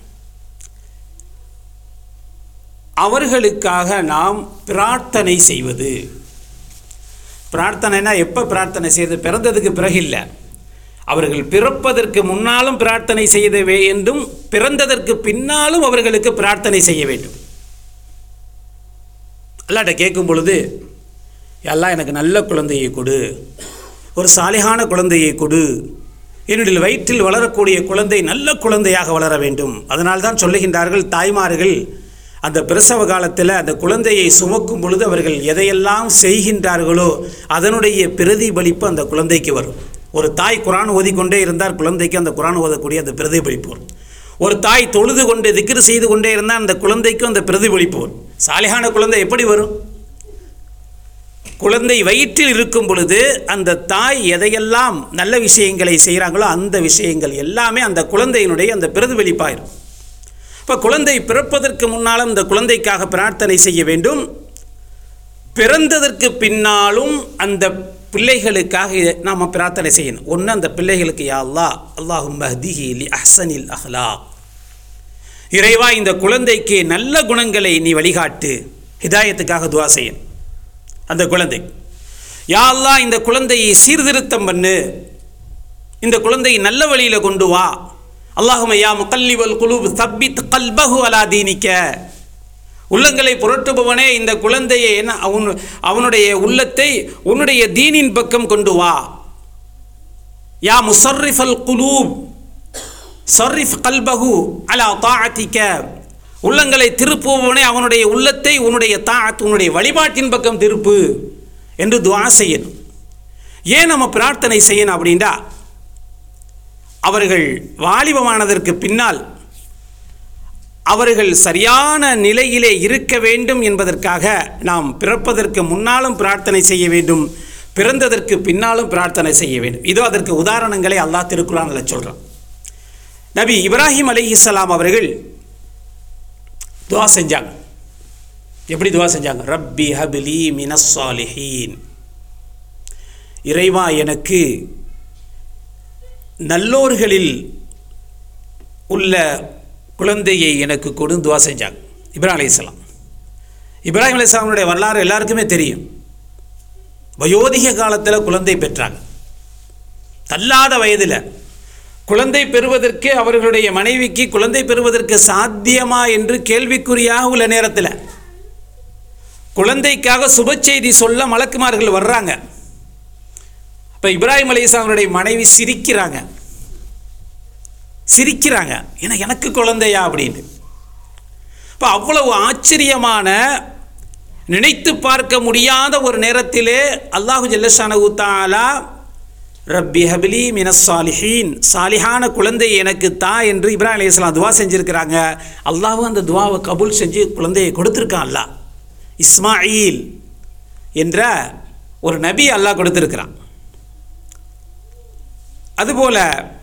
அவர்களுக்காக நாம் பிரார்த்தனை செய்வது. பிரார்த்தனைனா எப்போ பிரார்த்தனை செய்வது? பிறந்ததுக்கு பிறகு இல்லை, அவர்கள் பிறப்பதற்கு முன்னாலும் பிரார்த்தனை செய்ய வேண்டும், பிறந்ததற்கு பின்னாலும் அவர்களுக்கு பிரார்த்தனை செய்ய வேண்டும். அல்லாஹ்ட்ட கேட்கும் பொழுது, அல்லாஹ் எனக்கு நல்ல குழந்தையை கொடு, ஒரு சாலிகான குழந்தையை கொடு, என்னுடைய வயிற்றில் வளரக்கூடிய குழந்தை நல்ல குழந்தையாக வளர வேண்டும். அதனால்தான் சொல்லுகின்றார்கள் தாய்மார்கள் அந்த பிரசவ காலத்தில் அந்த குழந்தையை சுமக்கும் பொழுது அவர்கள் எதையெல்லாம் செய்கின்றார்களோ அதனுடைய பிரதிபலிப்பு அந்த குழந்தைக்கு வரும். ஒரு தாய் குர்ஆன் ஓதிக்கொண்டே இருந்தால் குழந்தைக்கு அந்த குர்ஆன் ஓதக்கூடிய அந்த பிரதிபலிப்பு வரும். ஒரு தாய் தொழுது கொண்டு திக்ர் செய்து கொண்டே இருந்தால் அந்த குழந்தைக்கும் அந்த பிரதிபலிப்பு வரும். சாலிகான குழந்தை எப்படி வரும்? குழந்தை வயிற்றில் இருக்கும் பொழுது அந்த தாய் எதையெல்லாம் நல்ல விஷயங்களை செய்கிறாங்களோ அந்த விஷயங்கள் எல்லாமே அந்த குழந்தையினுடைய அந்த பிரதிபலிப்பாயிரும். இப்போ குழந்தை பிறப்பதற்கு முன்னாலும் இந்த குழந்தைக்காக பிரார்த்தனை செய்ய வேண்டும். பிறந்ததற்கு பின்னாலும் அந்த பிள்ளைகளுக்காக நாம் பிரார்த்தனை செய்யணும். ஒன்று, அந்த பிள்ளைகளுக்கு யா அல்லாஹ் அல்லாஹும்ம ஹ்திஹி லி அஹ்ஸனில் அஹ்லாக், இறைவா இந்த குழந்தைக்கு நல்ல குணங்களை நீ வழிகாட்டு. ஹிதாயத்துக்காக துஆ செய்யணும். அந்த குழந்தை யா அல்லாஹ் இந்த குழந்தையை சீர்திருத்தம் பண்ணு, இந்த குழந்தையை நல்ல வழியில் கொண்டு வா. அல்லாஹும்ம யா முகல்லிபல் குலூப் சப்பித் கல்பஹு அலா தீனிக்க, உள்ளங்களை புரட்டுபவனே இந்த குழந்தையை அவனுடைய உள்ளத்தை உன்னுடைய தீனின் பக்கம் கொண்டு வா. யா முஸர்ரிஃபல் குலூப் சர்ரிஃப் கல்பஹு அலா தாஅத்திக, உள்ளங்களை திருப்புபவனே அவனுடைய உள்ளத்தை உன்னுடைய தாஅத் உன்னுடைய வழிபாட்டின் பக்கம் திருப்பு என்று துஆ செய்யணும். ஏன் நம்ம பிரார்த்தனை செய்யணும் அப்படின்னா, அவர்கள் வாலிபமானதற்கு பின்னால் அவர்கள் சரியான நிலையிலே இருக்க வேண்டும் என்பதற்காக நாம் பிறப்பதற்கு முன்னாலும் பிரார்த்தனை செய்ய வேண்டும், பிறந்ததற்கு பின்னாலும் பிரார்த்தனை செய்ய வேண்டும். இதோ அதற்கு உதாரணங்களை அல்லாஹ் திருக்குர்ஆனில் சொல்கிறான். நபி இப்ராஹிம் அலைஹிஸ்ஸலாம் அவர்கள் துஆ செஞ்சாங்க. எப்படி துஆ செஞ்சாங்க? ரப்பி ஹப்லி மினஸ் சாலிஹீன், இறைவா எனக்கு நல்லோர்களில் உள்ள குழந்தையை எனக்கு கொடு துவா செஞ்சாங்க இப்ராஹிம் அலைஹிஸ்ஸலாம். இப்ராஹிம் அலைஹிஸ்ஸலாமுடைய வரலாறு எல்லாருக்குமே தெரியும். வயோதிக காலத்தில் குழந்தை பெற்றாங்க. தள்ளாத வயதில் குழந்தை பெறுவதற்கு அவர்களுடைய மனைவிக்கு குழந்தை பெறுவதற்கு சாத்தியமா என்று கேள்விக்குறியாக உள்ள நேரத்தில் குழந்தைக்காக சுப செய்தி சொல்ல மலக்குமார்கள் வர்றாங்க. இப்போ இப்ராஹிம் அலைஹிஸ்ஸலாமுடைய மனைவி சிரிக்கிறாங்க ஏன்னா எனக்கு குழந்தையா அப்படின்னு. இப்போ அவ்வளவு ஆச்சரியமான, நினைத்து பார்க்க முடியாத ஒரு நேரத்திலே அல்லாஹு ஜல்லஷானஹு தஆலா ரப்பி ஹப்லி மினஸ் சாலிஹீன், சாலிஹான குழந்தை எனக்கு தா என்று இப்ராஹிம் அலைஹிஸ்ஸலாம் துவா செஞ்சுருக்கிறாங்க. அல்லாஹ் அந்த துவாவை கபூல் செஞ்சு குழந்தையை கொடுத்துருக்கான். அல்லாஹ் இஸ்மாயில் என்ற ஒரு நபி அல்லாஹ் கொடுத்துருக்கிறான். அதுபோல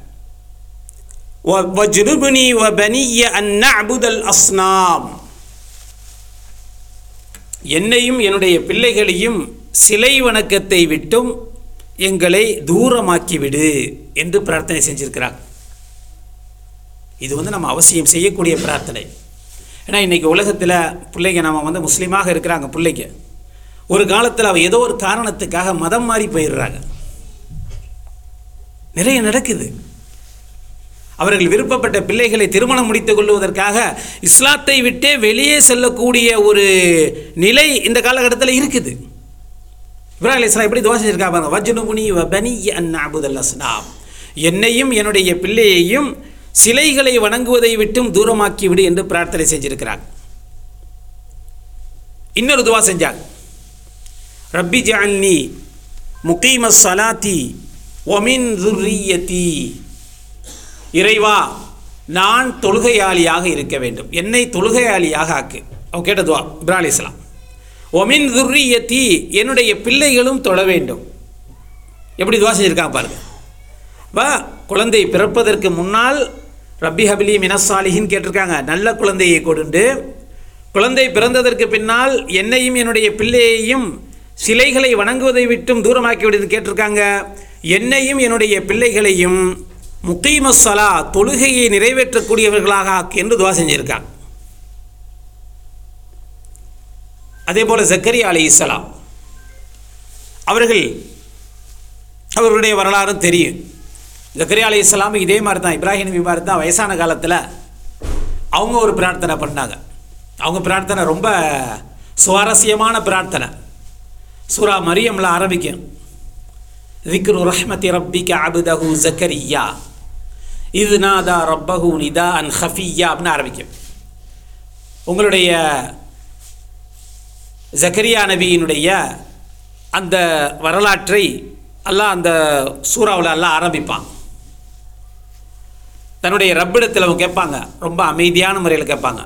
வஜ்னுப்னி வபனிய அன் நஅ்புதல் அஸ்னாம், என்னையும் என்னுடைய பிள்ளைகளையும் சிலை வணக்கத்தை விட்டும் எங்களை தூரமாக்கிவிடு என்று பிரார்த்தனை செஞ்சிருக்கிறாங்க. இது நம்ம அவசியம் செய்யக்கூடிய பிரார்த்தனை. ஏன்னா இன்றைக்கி உலகத்தில் பிள்ளைங்க நம்ம முஸ்லீமாக இருக்கிறாங்க. பிள்ளைங்க ஒரு காலத்தில் அவ ஏதோ ஒரு காரணத்துக்காக மதம் மாறி போயிடுறாங்க. நிறைய நடக்குது. அவர்கள் விருப்பப்பட்ட பிள்ளைகளை திருமணம் முடித்துக் கொள்வதற்காக இஸ்லாத்தை விட்டே வெளியே செல்லக்கூடிய ஒரு நிலை இந்த காலகட்டத்தில் இருக்குது. இப்ராஹிம் அலைஹிஸ்ஸலாம் எப்படி துவா செஞ்சிருக்காங்க, வஜ்னுப்னி வபனிய அன் நஅ்புதல் அஸ்னாம், என்னையும் என்னுடைய பிள்ளையையும் சிலைகளை வணங்குவதை விட்டும் தூரமாக்கி விடு என்று பிரார்த்தனை செஞ்சிருக்கிறாங்க. இன்னொரு துவா செஞ்சாங்க, ரப்பி ஜஅல்னி முகீமஸ் ஸலாத்தி வமின் ذُرِّيَّتِي, இறைவா நான் தொழுகையாளியாக இருக்க வேண்டும், என்னை தொழுகையாளியாக ஆக்கு. அவங்க கேட்ட துவா இப்ராஹிம் அலைஹிஸ்ஸலாம். ஒமின் ذُرِّيَّتِي, என்னுடைய பிள்ளைகளும் தொழ வேண்டும். எப்படி துவா செஞ்சுருக்காங்க பாருங்க. குழந்தை பிறப்பதற்கு முன்னால் ரப்பி ஹப்லி மினஸ் சாலிஹீன் கேட்டிருக்காங்க, நல்ல குழந்தையை கொடுண்டு. குழந்தை பிறந்ததற்கு பின்னால் என்னையும் என்னுடைய பிள்ளையையும் சிலைகளை வணங்குவதை விட்டும் தூரமாக்கி விடுன்னு கேட்டிருக்காங்க. என்னையும் என்னுடைய பிள்ளைகளையும் முகீமஸ் ஸலா, தொழுகையை நிறைவேற்றக்கூடியவர்களாக ஆக்கு என்று துவா செஞ்சிருக்காங்க. அதே போல் ஜக்கரியா அலைஹிஸ்ஸலாம் அவர்களுடைய வரலாறும் தெரியும். ஜக்கரியா அலைஹிஸ்ஸலாம் இதே மாதிரி தான், இப்ராஹிம் நபி மாதிரி தான், வயசான காலத்தில் அவங்க ஒரு பிரார்த்தனை பண்ணாங்க. அவங்க பிரார்த்தனை ரொம்ப சுவாரஸ்யமான பிரார்த்தனை. சூரா மரியம்ல ஆரம்பிக்கும், ذِكْرُ رَحْمَةِ رَبِّكَ عَبْدَهُ زَكَرِيَّا إِذْ نَادَى رَبَّهُ نِدَاءً خَفِيًّا அப்படின்னு ஆரம்பிக்கும். உங்களுடைய ஜக்கரியா நபியினுடைய அந்த வரலாற்றை அல்லாஹ் அந்த சூறாவில் அல்லாஹ் ஆரம்பிப்பான். தன்னுடைய ரப்பிடத்தில் அவங்க கேட்பாங்க, ரொம்ப அமைதியான முறையில் கேட்பாங்க.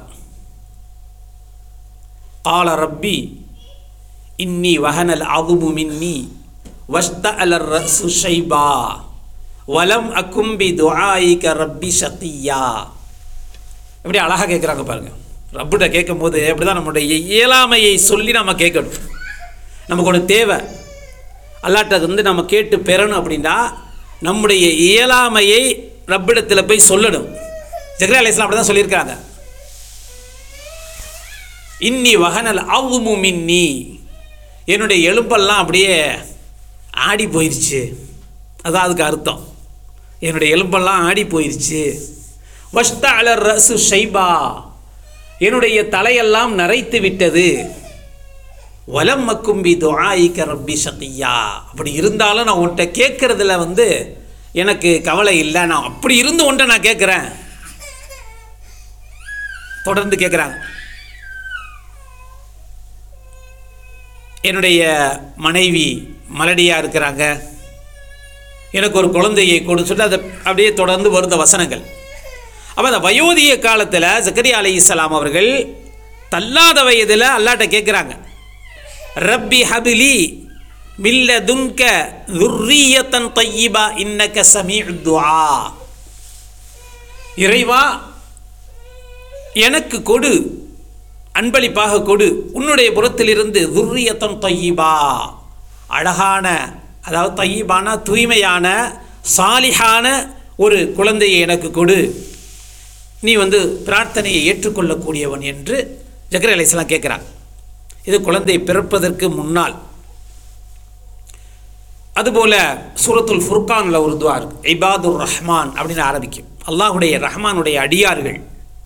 قَالَ رَبِّي إِنِّي وَهَنَ الْعَظْمُ مِنِّي وَاشْتَعَلَ الرَّأْسُ شَيْبًا وَلَمْ أَكُنْ بِدُعَائِكَ رَبِّ شَقِيًّا. எப்படி அழகாக கேட்குறாங்க பாருங்க. ரப்பிட்ட கேட்கும் போது அப்படி தான் நம்முடைய இயலாமையை சொல்லி நம்ம கேட்கணும். நமக்கு ஒன்று தேவை, அல்லாட்ட நம்ம கேட்டு பெறணும் அப்படின்னா நம்முடைய இயலாமையை ரப்பிடத்தில் போய் சொல்லணும். ஜக்கரியா அலைஹிஸ்ஸலாம் அப்படி தான் சொல்லியிருக்காங்க, இன்னி வஹனல் அவ்மு மின்னி, என்னுடைய எலும்பெல்லாம் அப்படியே ஆடி போயிடுச்சு. அதான் அதுக்கு அர்த்தம், என்னுடைய எலும்பெல்லாம் ஆடி போயிடுச்சு. வஷ்தஅல ரஸு ஷைபா, என்னுடைய தலையெல்லாம் நரைத்து விட்டது. வலம் மக்கும்பி துஆயிக ரப்பி ஷகியா, அப்படி இருந்தாலும் நான் உன்கிட்ட கேட்குறதுல எனக்கு கவலை இல்லை, நான் அப்படி இருந்து உன்கிட்ட நான் கேட்குறேன். தொடர்ந்து கேட்குறாங்க, என்னுடைய மனைவி மலடியாக இருக்கிறாங்க, எனக்கு ஒரு குழந்தையை கொடு சொல்லி அதை அப்படியே தொடர்ந்து வருந்த வசனங்கள். அப்போ அந்த வயோதிக காலத்தில் ஜக்கரியா அலைஹிஸ்ஸலாம் அவர்கள் தள்ளாத வயதில் அல்லாஹ்ட்ட கேட்குறாங்க, ரப்பி ஹபிலி மில்லதுன்க ذُرِّيَّةً طَيِّبَةً إِنَّكَ سَمِيعُ الدُّعَاء, இறைவா எனக்கு கொடு, அன்பளிப்பாக கொடு உன்னுடைய புறத்திலிருந்து ذُرِّيَّةً طَيِّبَةً, அழகான, அதாவது தையிபான தூய்மையான சாலிஹான ஒரு குழந்தையை எனக்கு கொடு. நீ பிரார்த்தனையை ஏற்றுக்கொள்ளக்கூடியவன் என்று ஜக்கரியா அலைஹிஸ்ஸலாம் கேட்குறாங்க. இது குழந்தை பிறப்பதற்கு முன்னால். அதுபோல் சூரத்துல் ஃபுர்கானில் ஒரு துஆ இருக்கு, இபாதுர் ரஹ்மான் அப்படின்னு ஆரம்பிக்கும். அல்லாஹுடைய ரஹ்மானுடைய அடியார்கள்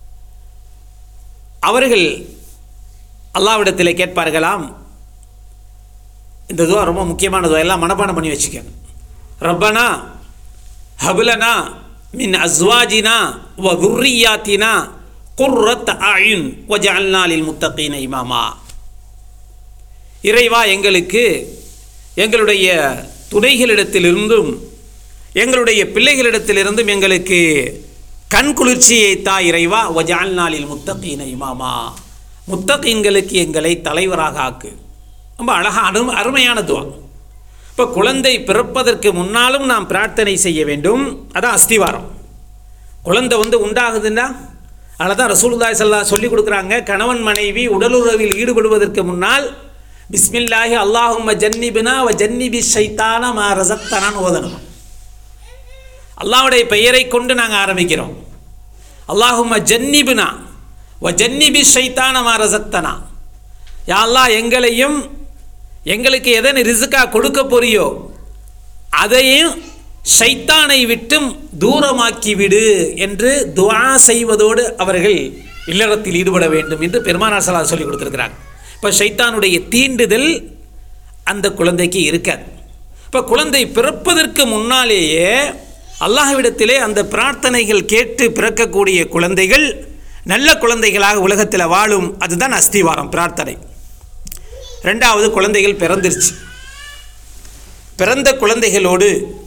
அவர்கள் அல்லாஹ்விடத்தில் கேட்பார்களாம். இந்த துஆ ரொம்ப முக்கியமான துஆ, எல்லாம் மனப்பாடம் பண்ணி வச்சுக்கோங்க. ரப்பனா ஹப்லனா மின் அஸ்வாஜினா வ துர்ரியாத்தினா குர்ரத் அயுன் வஜஅல்னா லில் முத்தகீன இமாமா. இறைவா, எங்களுக்கு எங்களுடைய துணைகளிடத்திலிருந்தும் எங்களுடைய பிள்ளைகளிடத்திலிருந்தும் எங்களுக்கு கண் குளிர்ச்சியை தா இறைவா. வஜஅல்னா லில் முத்தகீன இமாமா, முத்தகீன்களுக்கு எங்களை தலைவராக ஆக்கு. ரொம்ப அழகான அருமையான துஆ. இப்போ குழந்தை பிறப்பதற்கு முன்னாலும் நாம் பிரார்த்தனை செய்ய வேண்டும். அதான் அஸ்திவாரம். குழந்தை உண்டாகுதுன்னா அதில் தான் ரசூலுல்லாஹி ஸல்லல்லாஹு அலைஹி சொல்லிக் கொடுக்குறாங்க, கணவன் மனைவி உடலுறவில் ஈடுபடுவதற்கு முன்னால் பிஸ்மில்லாஹி அல்லாஹும்ம ஜன்னிபினா வ ஜன்னிபி ஷைத்தான மா ரஸக்தனான்னு ஓதணும். அல்லாஹ்வுடைய பெயரை கொண்டு நாங்கள் ஆரம்பிக்கிறோம். அல்லாஹும்ம ஜன்னிபினா வ ஜன்னிபி ஷைத்தான மா ரஸக்தனா. யா அல்லாஹ், எங்களையும் எங்களுக்கு எதன் ரிஸ்கா கொடுக்க போறியோ அதையும் ஷைத்தானை விட்டும் தூரமாக்கி விடு என்று துஆ செய்வதோடு அவர்கள் இல்லறத்தில் ஈடுபட வேண்டும் என்று பெருமானார் ஸல்லல்லாஹு அலைஹி சொல்லிக் கொடுத்துருக்கிறாங்க. இப்போ ஷைத்தானுடைய தீண்டுதல் அந்த குழந்தைக்கு இருக்காது. இப்போ குழந்தை பிறப்பதற்கு முன்னாலேயே அல்லாஹ்விடத்திலே அந்த பிரார்த்தனைகள் கேட்டு பிறக்கக்கூடிய குழந்தைகள் நல்ல குழந்தைகளாக உலகத்தில் வாழும். அதுதான் அஸ்திவாரம், பிரார்த்தனை. ரெண்டாவது, குழந்தைகள் பிறந்துருச்சு. பிறந்த குழந்தைகளோடு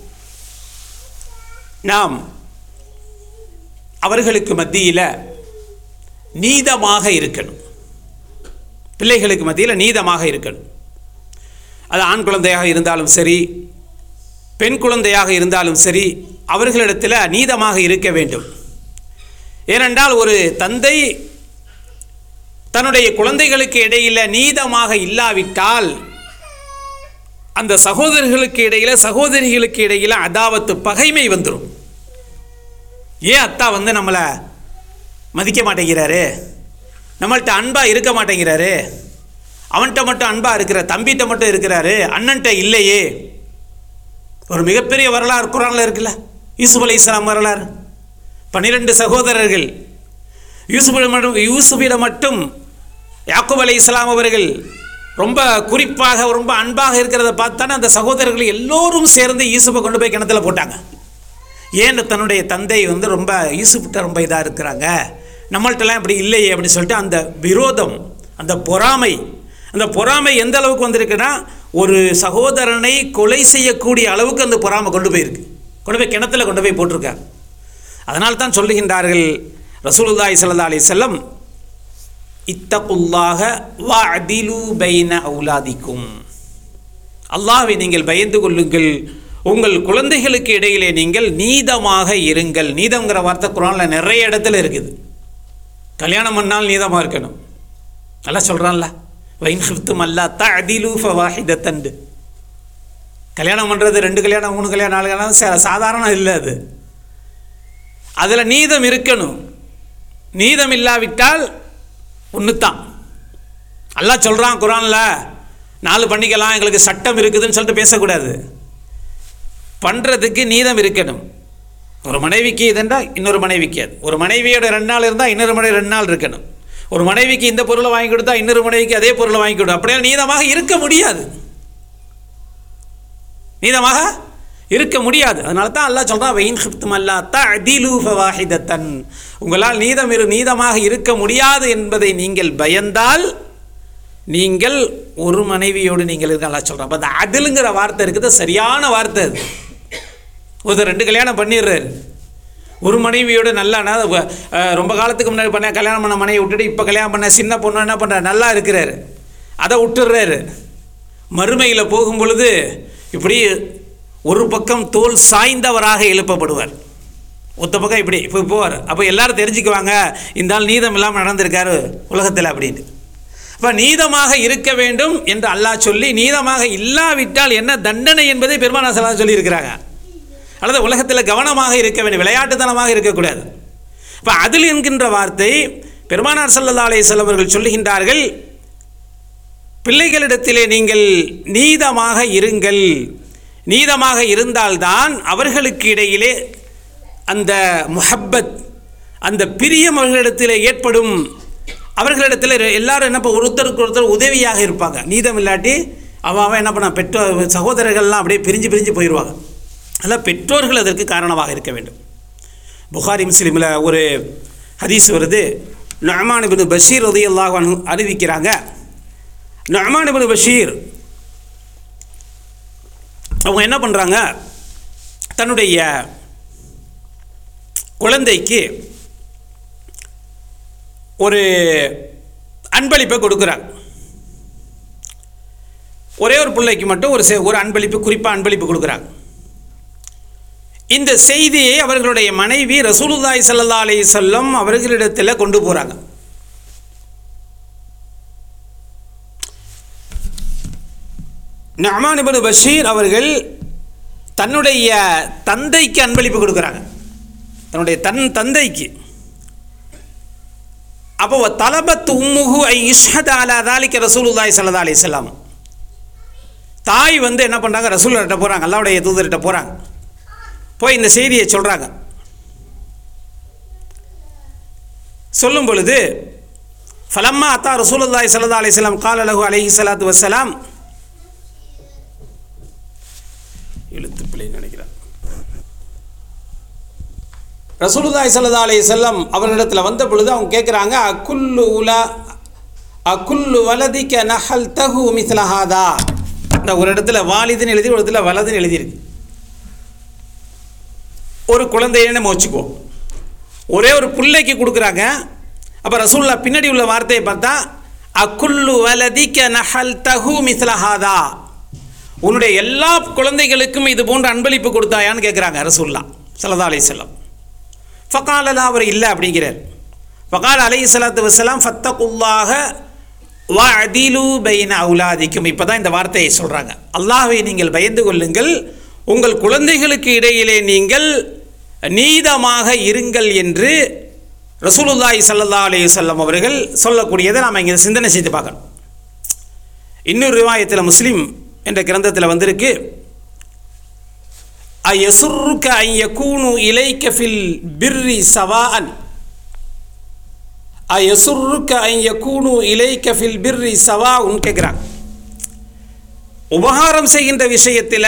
நாம் அவர்களுக்கு மத்தியில் நீதமாக இருக்கணும். பிள்ளைகளுக்கு மத்தியில் நீதமாக இருக்கணும். அது ஆண் குழந்தையாக இருந்தாலும் சரி, பெண் குழந்தையாக இருந்தாலும் சரி, அவர்களிடத்தில் நீதமாக இருக்க வேண்டும். ஏனென்றால் ஒரு தந்தை தன்னுடைய குழந்தைகளுக்கு இடையில் நீதமாக இல்லாவிட்டால் அந்த சகோதரர்களுக்கு இடையில் சகோதரிகளுக்கு இடையில் அதாவத்து பகைமை வந்துடும். ஏன் அத்தா நம்மளை மதிக்க மாட்டேங்கிறாரு, நம்மள்கிட்ட அன்பாக இருக்க மாட்டேங்கிறாரு, அவன்கிட்ட மட்டும் அன்பாக இருக்கிற, தம்பிகிட்ட மட்டும் இருக்கிறாரு, அண்ணன்ட்ட இல்லையே. ஒரு மிகப்பெரிய வரலாறு குர்ஆனில் இருக்குல்ல, யூசுப் அலைஹிஸ்ஸலாம் வரலாறு. 12 சகோதரர்கள். யூசுஃபிடம் மட்டும் யாக்கூப் அலைஹிஸ்ஸலாம் அவர்கள் ரொம்ப குறிப்பாக ரொம்ப அன்பாக இருக்கிறத பார்த்தானே அந்த சகோதரர்கள் எல்லோரும் சேர்ந்து யூசுஃபை கொண்டு போய் கிணத்துல போட்டாங்க. ஏன் தன்னுடைய தந்தை ரொம்ப யூசுஃப்கிட்ட ரொம்ப இதாக இருக்கிறாங்க, நம்மள்கிட்டலாம் இப்படி இல்லையே அப்படின்னு சொல்லிட்டு அந்த விரோதம், அந்த பொறாமை எந்த அளவுக்கு வந்திருக்குன்னா ஒரு சகோதரனை கொலை செய்யக்கூடிய அளவுக்கு அந்த பொறாமை கொண்டு போய் கிணத்துல கொண்டு போய் போட்டிருக்காங்க. அதனால் தான் சொல்லுகின்றார்கள் ரசூலுல்லாஹி ஸல்லல்லாஹு அலைஹி வஸல்லம், இத்தகுல்லாஹ வஅதிலு பைன அவுலாதிக்கும். அல்லாஹ்வை நீங்கள் பயந்து கொள்ளுங்கள், உங்கள் குழந்தைகளுக்கு இடையிலே நீங்கள் நீதமாக இருங்கள். நீதம்ங்கிற வார்த்தை குர்ஆனில் நிறைய இடத்துல இருக்குது. கல்யாணம் பண்ணால் நீதமாக இருக்கணும். நல்லா சொல்கிறான்ல, வைன் ஹிஃப்தும் அல்லா தஅதிலு ஃபவாஹிதத்தன். கல்யாணம் பண்ணுறது 2 கல்யாணம் 3 கல்யாணம் 4 கல்யாணம் சாதாரண இல்லை. அதில் நீதம் இருக்கணும். நீதம் இல்லாவிட்டால் ஒன்று தான். அல்லாஹ் சொல்கிறான் குர்ஆனில், 4 பண்ணிக்கலாம், எங்களுக்கு சட்டம் இருக்குதுன்னு சொல்லிட்டு பேசக்கூடாது. பண்ணுறதுக்கு நீதம் இருக்கணும். ஒரு மனைவிக்கு இதுண்டால் இன்னொரு மனைவிக்கு அது. ஒரு மனைவியோட 2 நாள் இருந்தால் இன்னொரு மனைவி 2 நாள் இருக்கணும். ஒரு மனைவிக்கு இந்த பொருளை வாங்கி கொடுத்தா இன்னொரு மனைவிக்கு அதே பொருளை வாங்கி கொடுத்தா அப்படியே நீதமாக இருக்க முடியாது. நீதமாக இருக்க முடியாது. அதனால தான் அல்லாஹ் சொல்கிறான், வைன் ஹிஃப்தும் அல்லா தஅதிலு ஃபவாஹிதத்தன். உங்களால் நீதமாக இருக்க முடியாது என்பதை நீங்கள் பயந்தால் நீங்கள் ஒரு மனைவியோடு நீங்கள் இருக்க. அல்லாஹ் சொல்கிறான். அப்போ அந்த அதிலுங்கிற வார்த்தை இருக்குது, சரியான வார்த்தை அது. ஒருத்தர் 2 கல்யாணம் பண்ணிடுறாரு, ஒரு மனைவியோடு நல்லா ரொம்ப காலத்துக்கு முன்னாடி கல்யாணம் பண்ண மனைவி விட்டுட்டு இப்போ கல்யாணம் பண்ண சின்ன பொண்ணு என்ன பண்ணுறாரு, நல்லா இருக்கிறாரு, அதை விட்டுடுறாரு. மறுமையில் போகும் பொழுது இப்படி ஒரு பக்கம் தோல் சாய்ந்தவராக எழுப்பப்படுவார், ஒத்த பக்கம் இப்படி இப்போ போவார். அப்போ எல்லாரும் தெரிஞ்சுக்குவாங்க, இந்த ஆள் நீதம் இல்லாமல் நடந்திருக்காரு உலகத்தில் அப்படின்ட்டு. அப்போ நீதமாக இருக்க வேண்டும் என்று அல்லாஹ் சொல்லி, நீதமாக இல்லாவிட்டால் என்ன தண்டனை என்பதை பெருமானார் ஸல்லல்லாஹு அலைஹி சொல்லியிருக்கிறாங்க. அல்லது உலகத்தில் கவனமாக இருக்க வேண்டும், விளையாட்டுத்தனமாக இருக்கக்கூடாது. இப்போ அதில் என்கின்ற வார்த்தை பெருமானார் ஸல்லல்லாஹு அலைஹி வஸல்லம் அவர்கள் சொல்லுகின்றார்கள், பிள்ளைகளிடத்திலே நீங்கள் நீதமாக இருங்கள். நீதமாக இருந்தால்தான் அவர்களுக்கு இடையிலே அந்த முஹப்பத், அந்த பிரியம் அவர்களிடத்தில் ஏற்படும். அவர்களிடத்தில் எல்லாரும் என்ன ஒருத்தருக்கு ஒருத்தர் உதவியாக இருப்பாங்க. நீதம் இல்லாட்டி அவன் என்ன பண்ண பெற்றோர் சகோதரர்கள்லாம் அப்படியே பிரிஞ்சு போயிடுவாங்க. அதனால் பெற்றோர்கள் அதற்கு காரணமாக இருக்க வேண்டும். புகாரி முஸ்லிமில் ஒரு ஹதீஸ் வருது. நுஅமான் இப்னு பஷீர் ரலியல்லாஹு அன்ஹு அறிவிக்கிறாங்க. நுஅமான் இப்னு பஷீர் அவங்க என்ன பண்ணுறாங்க, தன்னுடைய குழந்தைக்கு ஒரு அன்பளிப்பை கொடுக்குறாங்க. ஒரே ஒரு பிள்ளைக்கு மட்டும் ஒரு அன்பளிப்பு, குறிப்பாக அன்பளிப்பு கொடுக்குறாங்க. இந்த செய்தியை அவர்களுடைய மனைவி ரசூலுல்லாஹி ஸல்லல்லாஹு அலைஹி வஸல்லம் அவர்களிடத்தில் கொண்டு போகிறாங்க. நுஅமான் இப்னு பஷீர் அவர்கள் தன்னுடைய தந்தைக்கு அன்பளிப்பு கொடுக்குறாங்க, தன்னுடைய தந்தைக்கு. அப்போ தலபத் உம்முஹு ஐ இஷ்ஹத அலா தாலிக ரசூலுல்லாஹி ஸல்லல்லாஹு அலைஹி வஸல்லம். தாய் என்ன பண்ணுறாங்க, ரசூலுல்லாஹ்ட்ட போகிறாங்க, அல்லாஹ்வுடைய தூதர்கிட்ட போகிறாங்க. போய் இந்த செய்தியை சொல்கிறாங்க. சொல்லும் பொழுது ஃபலம்மா அத்தா ரசூலுல்லாஹி ஸல்லல்லாஹு அலைஹி வஸல்லம் கால லஹு அலைஹி ஸலாத்து வஸ்ஸலாம், எழுத்து பிள்ளை நினைக்கிறார், ரசூலுல்லாஹி ஸல்லல்லாஹு அலைஹி வஸல்லம் அவர்களிடத்தில் வந்த பொழுது அவங்க கேட்குறாங்க, அக்குல்லு வலதிக்க நஹல் தஹு மிஸ்ல ஹாதா. இந்த ஒரு இடத்துல வாலிதுன்னு எழுதி, ஒரு இடத்துல வலதுன்னு எழுதியிருக்கு. ஒரு குழந்தைன்னு நம்ம வச்சுக்குவோம், ஒரே ஒரு பிள்ளைக்கு கொடுக்குறாங்க. அப்போ ரசூலுல்லாஹ் பின்னாடி உள்ள வார்த்தையை பார்த்தா அக்குல்லு வலதிக்க நஹல் தஹு மிஸ்ல ஹாதா, உன்னுடைய எல்லா குழந்தைகளுக்கும் இது போன்ற அன்பளிப்பு கொடுத்தாயான்னு கேட்குறாங்க ரசூலுல்லாஹ் ஸல்லல்லாஹு அலைஹி வஸல்லம். ஃபகாலலா, அவர் இல்லை அப்படிங்கிறார். ஃபகால அலைஹி ஸலாத்து வஸ்ஸலாம் ஃபத்தகுல்லாஹ வஅதிலு பைன அவுலாதிக்கும். இப்போ தான் இந்த வார்த்தையை சொல்கிறாங்க, அல்லாஹ்வை நீங்கள் பயந்து கொள்ளுங்கள், உங்கள் குழந்தைகளுக்கு இடையிலே நீங்கள் நீதமாக இருங்கள் என்று ரசூலுல்லாஹி ஸல்லல்லாஹு அலைஹி வஸல்லம் அவர்கள் சொல்லக்கூடியதை நாம் இங்கே சிந்தனை செய்து பார்க்கணும். இன்னொரு ரிவாயத்தில் முஸ்லிம் என்ற கிரந்தத்தில் வந்திருக்கு, அயசுர்ருக அன் யகூனு இலைக ஃபில் பிர்ரி சவாஅன், அயசுர்ருக அன் யகூனு இலைக ஃபில் பிர்ரி சவாஉன் கேட்குறாங்க. உபகாரம் செய்கின்ற விஷயத்தில்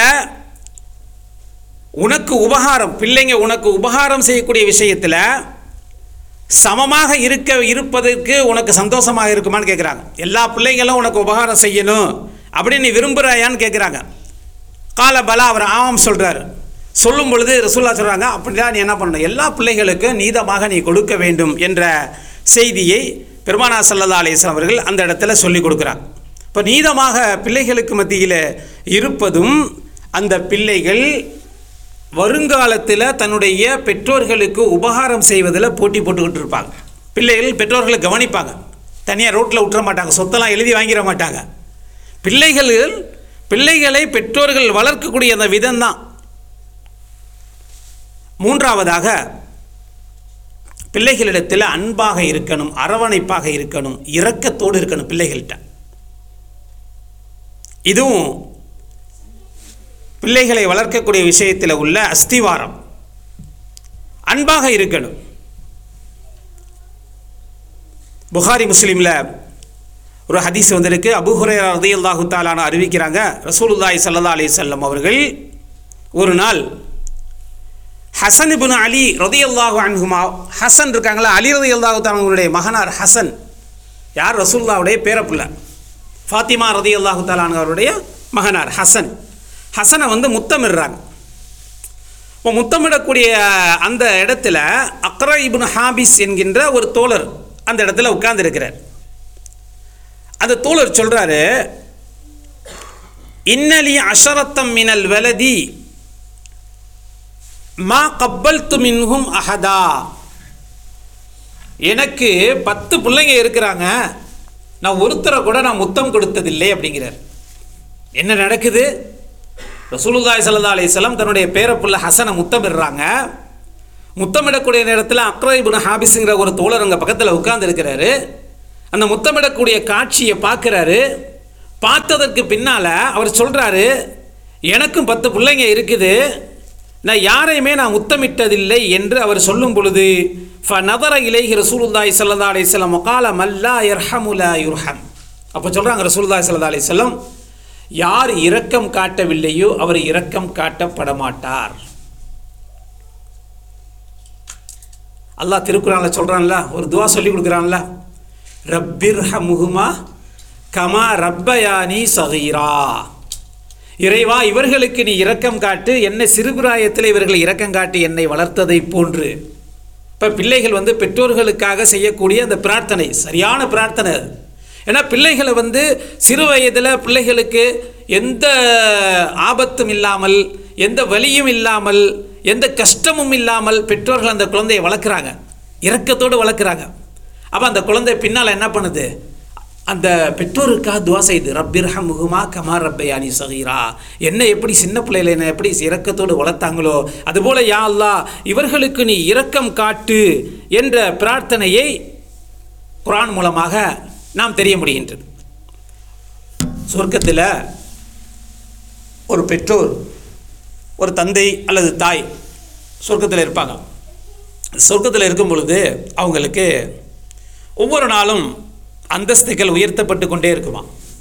உனக்கு உபகாரம், பிள்ளைங்க உனக்கு உபகாரம் செய்யக்கூடிய விஷயத்தில் சமமாக இருப்பதற்கு உனக்கு சந்தோஷமாக இருக்குமான்னு கேட்குறாங்க. எல்லா பிள்ளைங்களும் உனக்கு உபகாரம் செய்யணும் அப்படின்னு நீ விரும்புகிறாயான்னு கேட்குறாங்க. கால பலா, அவர் ஆமாம் சொல்கிறார். சொல்லும் பொழுது ரசூலுல்லாஹ் சொல்கிறாங்க, அப்படிதான் நீ என்ன பண்ணணும், எல்லா பிள்ளைகளுக்கும் நீதமாக நீ கொடுக்க வேண்டும் என்ற செய்தியை பெருமானார் ஸல்லல்லாஹு அலைஹி வஸல்லம் அவர்கள் அந்த இடத்துல சொல்லிக் கொடுக்குறாங்க. இப்போ நீதமாக பிள்ளைகளுக்கு மத்தியில் இருப்பதும், அந்த பிள்ளைகள் வருங்காலத்தில் தன்னுடைய பெற்றோர்களுக்கு உபகாரம் செய்வதில் போட்டி போட்டுக்கிட்டு இருப்பாங்க. பிள்ளைகள் பெற்றோர்களை கவனிப்பாங்க, தனியாக ரோட்டில் விட்டுற மாட்டாங்க, சொத்தெல்லாம் எழுதி வாங்கிட மாட்டாங்க. பிள்ளைகளை பெற்றோர்கள் வளர்க்கக்கூடிய அந்த விதம்தான். மூன்றாவதாக, பிள்ளைகளிடத்தில் அன்பாக இருக்கணும், அரவணைப்பாக இருக்கணும், இரக்கத்தோடு இருக்கணும் பிள்ளைகள்கிட்ட. இதுவும் பிள்ளைகளை வளர்க்கக்கூடிய விஷயத்தில் உள்ள அஸ்திவாரம். அன்பாக இருக்கணும். புகாரி முஸ்லிமில் ஒரு ஹதீஸ் வந்திருக்கு. அபூ ஹுரைரா ரலியல்லாஹு தஆலா அன்ஹு அறிவிக்கிறாங்க, ரசூலுல்லாஹி ஸல்லல்லாஹு அலைஹி வஸல்லம் அவர்கள் ஒரு நாள் ஹசன் இப்னு அலி ரலியல்லாஹு அன்ஹுமா, ஹசன் இருக்காங்களா, அலி ரலியல்லாஹு தஆலா அவங்களுடைய மகனார் ஹசன், யார் ரசூலுல்லாஹ்வுடைய பேரப்புள்ள, ஃபாத்திமா ரலியல்லாஹு தஆலா அவருடைய மகனார் ஹசன். ஹசனை முத்தமிடுறாங்க. இப்போ முத்தமிடக்கூடிய அந்த இடத்துல அக்ரா இப்னு ஹாபிஸ் என்கின்ற ஒரு தோழர் அந்த இடத்துல உட்கார்ந்துருக்கிறார். அந்த தோழர் சொல்கிறாரு, இன்னலி அஷரத்தம் மினல் வலதி மா கப்பல்து மின்ஹும் அஹதா, எனக்கு 10 பிள்ளைங்க இருக்கிறாங்க, நான் ஒருத்தரை கூட நான் முத்தம் கொடுத்ததில்லை அப்படிங்கிறார். என்ன நடக்குது? ரசூலுல்லாஹி ஸல்லல்லாஹு அலைஹி வஸல்லம் தன்னுடைய பேரப்புள்ள ஹசனை முத்தமிடுறாங்க. முத்தமிடக்கூடிய நேரத்தில் அக்ரா இப்னு ஹாபிஸுங்கிற ஒரு தோழர் அங்கே பக்கத்தில் உட்கார்ந்துருக்கிறாரு. அந்த முத்தமிடக்கூடிய காட்சியை பார்க்குறாரு. பார்த்ததற்கு பின்னால் அவர் சொல்கிறாரு, எனக்கும் 10 பிள்ளைங்க இருக்குது, நான் யாரையுமே நான் முத்தமிட்டதில்லை என்று அவர் சொல்லும் பொழுது ஃபநதர இலைஹி ரசூலுல்லாஹி ஸல்லல்லாஹு அலைஹி வஸல்லம் வகால மல்லா யர்ஹமு லா யுர்ஹம். அப்போ சொல்கிறாங்க ரசூலுல்லாஹி ஸல்லல்லாஹு அலைஹி வஸல்லம், யார் இரக்கம் காட்டவில்லையோ அவர் இரக்கம் காட்டப்பட மாட்டார். அல்லாஹ் திருக்குறானில் சொல்கிறான்ல, ஒரு துவா சொல்லி கொடுக்குறான்ல, ரப்பிர்ஹமுஹுமா கமா ரப்பயானி சகீரா. இறைவா, இவர்களுக்கு நீ இரக்கம் காட்டு, என்னை சிறுபிராயத்தில் இவர்கள் இரக்கம் காட்டி என்னை வளர்த்ததை போன்று. இப்போ பிள்ளைகள் பெற்றோர்களுக்காக செய்யக்கூடிய அந்த பிரார்த்தனை சரியான பிரார்த்தனை அது. ஏன்னா பிள்ளைகளை சிறு வயதில் பிள்ளைகளுக்கு எந்த ஆபத்தும் இல்லாமல், எந்த வலியும் இல்லாமல், எந்த கஷ்டமும் இல்லாமல் பெற்றோர்கள் அந்த குழந்தையை வளர்க்குறாங்க, இரக்கத்தோடு வளர்க்குறாங்க. அப்போ அந்த குழந்தை பின்னால் என்ன பண்ணுது, அந்த பெற்றோருக்காக துவா செய்து ரப்பிர்ஹமுஹுமா கமா ரப்பயானி சகீரா. என்னை எப்படி சின்ன பிள்ளைகளை என்னை எப்படி இரக்கத்தோடு வளர்த்தாங்களோ அதுபோல் யா அல்லாஹ் இவர்களுக்கு நீ இரக்கம் காட்டு என்ற பிரார்த்தனையை குர்ஆன் மூலமாக நாம் தெரிய முடிகின்றது. சொர்க்கத்தில் ஒரு பெற்றோர், ஒரு தந்தை அல்லது தாய் சொர்க்கத்தில் இருப்பாங்க. சொர்க்கத்தில் இருக்கும் பொழுது அவங்களுக்கு ஒவ்வொரு நாளும் அந்தஸ்துகள் உயர்த்தப்பட்டு கொண்டே இருக்குமா.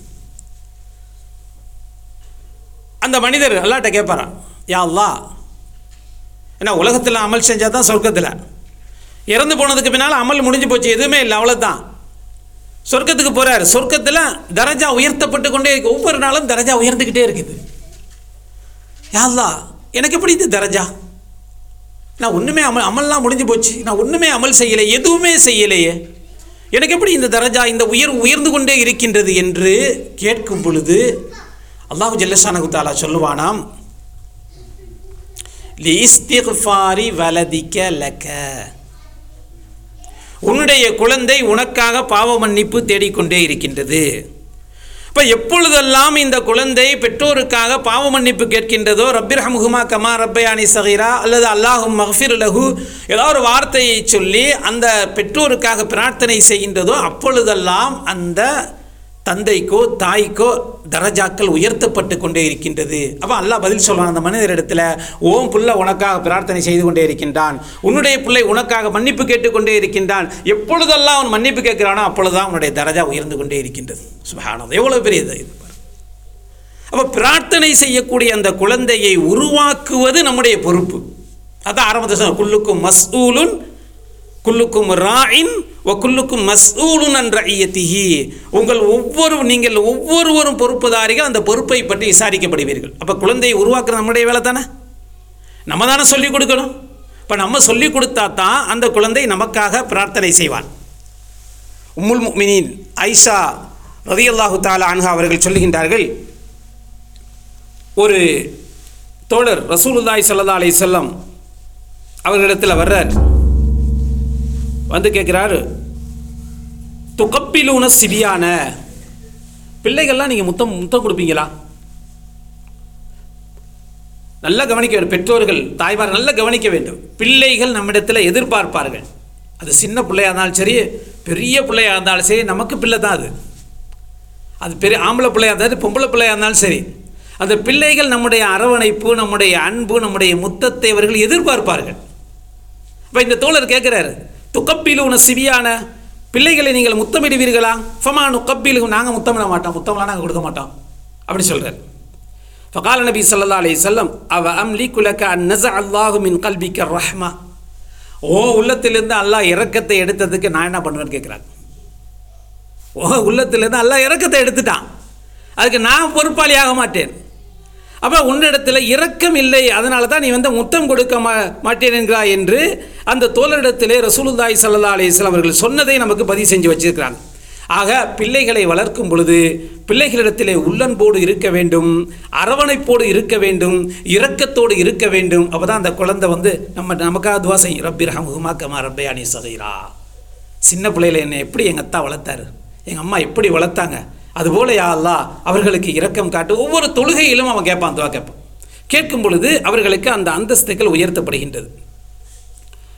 அந்த மனிதர் அல்லாஹ்ட்ட கேட்பாராம், யா அல்லாஹ், ஏன்னா உலகத்தில் அமல் செஞ்சால் தான் சொர்க்கத்தில், இறந்து போனதுக்கு பின்னால் அமல் முடிஞ்சு போச்சு, எதுவுமே இல்லை, அவ்வளோதான். சொர்க்கத்துக்கு போகிறார். சொர்க்கத்தில் தரஜா உயர்த்தப்பட்டு கொண்டே இருக்கு, ஒவ்வொரு நாளும் தரஜா உயர்ந்துக்கிட்டே இருக்குது. யா அல்லாஹ், எனக்கு எப்படி இது தரஜா? நான் ஒன்றுமே அமல்லாம் முடிஞ்சு போச்சு, நான் ஒன்றுமே அமல் செய்யலை, எதுவுமே செய்யலையே, எனக்கு எப்படி இந்த தரஜா, இந்த உயர்ந்து கொண்டே இருக்கின்றது என்று கேட்கும் பொழுது அல்லாஹ் ஜல்லஷானஹு தஆலா சொல்லுவானாம், லிஸ்திக்ஃபாரி வலதிக லக, உன்னுடைய குழந்தை உனக்காக பாவ மன்னிப்பு தேடிக்கொண்டே இருக்கின்றது. இப்போ எப்பொழுதெல்லாம் இந்த குழந்தை பெற்றோருக்காக பாவ மன்னிப்பு கேட்கின்றதோ, ரப்பிர்ஹமுஹுமா கமா ரப்பயானி சகீரா அல்லது அல்லாஹும் மக்ஃபிர் லஹு ஏதாவது ஒரு வார்த்தையை சொல்லி அந்த பெற்றோருக்காக பிரார்த்தனை செய்கின்றதோ அப்பொழுதெல்லாம் அந்த தந்தைக்கோ தாய்க்கோ தரஜாக்கள் உயர்த்தப்பட்டு கொண்டே இருக்கின்றது. அப்போ அல்லாஹ் பதில் சொல்கிறான் அந்த மனிதரிடத்தில், ஓம் பிள்ளை உனக்காக பிரார்த்தனை செய்து கொண்டே இருக்கின்றான், உன்னுடைய பிள்ளை உனக்காக மன்னிப்பு கேட்டுக்கொண்டே இருக்கின்றான், எப்பொழுதெல்லாம் அவன் மன்னிப்பு கேட்கிறானோ அப்பொழுதுதான் அவனுடைய தரஜா உயர்ந்து கொண்டே இருக்கின்றது. சுப்ஹானல்லாஹ், எவ்வளோ பெரியது இது. அப்போ பிரார்த்தனை செய்யக்கூடிய அந்த குழந்தையை உருவாக்குவது நம்முடைய பொறுப்பு. அதான் ஆரம்பத்தில் சொன்ன, குல்லுக்கும் மஸ்ஊலுன் குல்லுக்கும் ராயின் வ குல்லுக்கும் மஸ்ஊலுன் அன் ரஇயத்திஹி. நீங்கள் ஒவ்வொருவரும் பொறுப்புதாரிகள், அந்த பொறுப்பை பற்றி விசாரிக்கப்படுவீர்கள். அப்போ குழந்தையை உருவாக்குறது நம்முடைய வேலை தானே, நம்ம தானே சொல்லிக் கொடுக்கணும். இப்போ நம்ம சொல்லிக் கொடுத்தா தான் அந்த குழந்தை நமக்காக பிரார்த்தனை செய்வான். உம்முல் முஃமினீன் ஆயிஷா ரலியல்லாஹு தஆலா அன்ஹா அவர்கள் சொல்லுகின்றார்கள், ஒரு தோழர் ரசூலுல்லாஹி ஸல்லல்லாஹு அலைஹி வஸல்லம் அவர்களிடத்தில் வர்றார். வந்து கேட்குறாரு, துகப்பிலூன சிபியான, பிள்ளைகள்லாம் நீங்கள் முத்தம் கொடுப்பீங்களா? நல்லா கவனிக்க வேண்டும், பெற்றோர்கள் தாய்மார் நல்லா கவனிக்க வேண்டும். பிள்ளைகள் நம்மிடத்தில் எதிர்பார்ப்பார்கள். அது சின்ன பிள்ளையாக இருந்தாலும் சரி, பெரிய பிள்ளையாக இருந்தாலும் சரி, நமக்கு பிள்ளை தான் அது பெரிய ஆம்பளை பிள்ளையாக இருந்தாலும் பொம்பளை பிள்ளையாக இருந்தாலும் சரி, அந்த பிள்ளைகள் நம்முடைய அரவணைப்பு, நம்முடைய அன்பு, நம்முடைய முத்தத்தை அவர்கள் எதிர்பார்ப்பார்கள். இப்போ இந்த தோழர் கேட்குறாரு, துகப்பிலூன சிபியான, பிள்ளைகளை நீங்கள் முத்தமிடுவீர்களா? ஃபமா நுகப்பிலு, நாங்கள் முத்தமிட மாட்டோம், முத்தம்லாம் நாங்கள் கொடுக்க மாட்டோம் அப்படி சொல்கிறார். ஃபகால நபி ஸல்லல்லாஹு அலைஹி வஸல்லம், அவ அம்லிகு லக அன் நஸஅ அல்லாஹு மின் கல்பிக ரஹ்மா, ஓ உள்ளத்திலிருந்து அல்லாஹ் இரக்கத்தை எடுத்ததுக்கு நான் என்ன பண்ணுவேன்னு கேட்குறாங்க. ஓ உள்ளத்திலிருந்து அல்லாஹ் இரக்கத்தை எடுத்துட்டான், அதுக்கு நான் பொறுப்பாளியாக மாட்டேன். அப்போ உன்னிடத்தில் இரக்கம் இல்லை, அதனால தான் நீ முத்தம் கொடுக்க மாட்டேன் என்கிறாய் என்று அந்த தோழரிடத்திலே ரசூலுல்லாஹி ஸல்லல்லாஹு அலைஹி வஸல்லம் அவர்கள் சொன்னதை நமக்கு பதிவு செஞ்சு வச்சிருக்கிறாங்க. ஆக பிள்ளைகளை வளர்க்கும் பொழுது பிள்ளைகளிடத்திலே உள்ளன்போடு இருக்க வேண்டும், அரவணைப்போடு இருக்க வேண்டும், இரக்கத்தோடு இருக்க வேண்டும். அப்போ தான் அந்த குழந்தை நமக்காக துவா செய்யும், ரப்பிர்ஹமுஹுமா கமா ரப்பயானி சகீரா. சின்ன பிள்ளைகளை என்னை எப்படி எங்கள் அத்தா வளர்த்தாரு, எங்கள் அம்மா எப்படி வளர்த்தாங்க, அதுபோல யா அல்லாஹ் அவர்களுக்கு இரக்கம் காட்டு. ஒவ்வொரு தொழுகையிலும் அவன் கேட்பான், துவா கேட்பான். கேட்கும் பொழுது அவர்களுக்கு அந்த அந்தஸ்துகள் உயர்த்தப்படுகின்றது.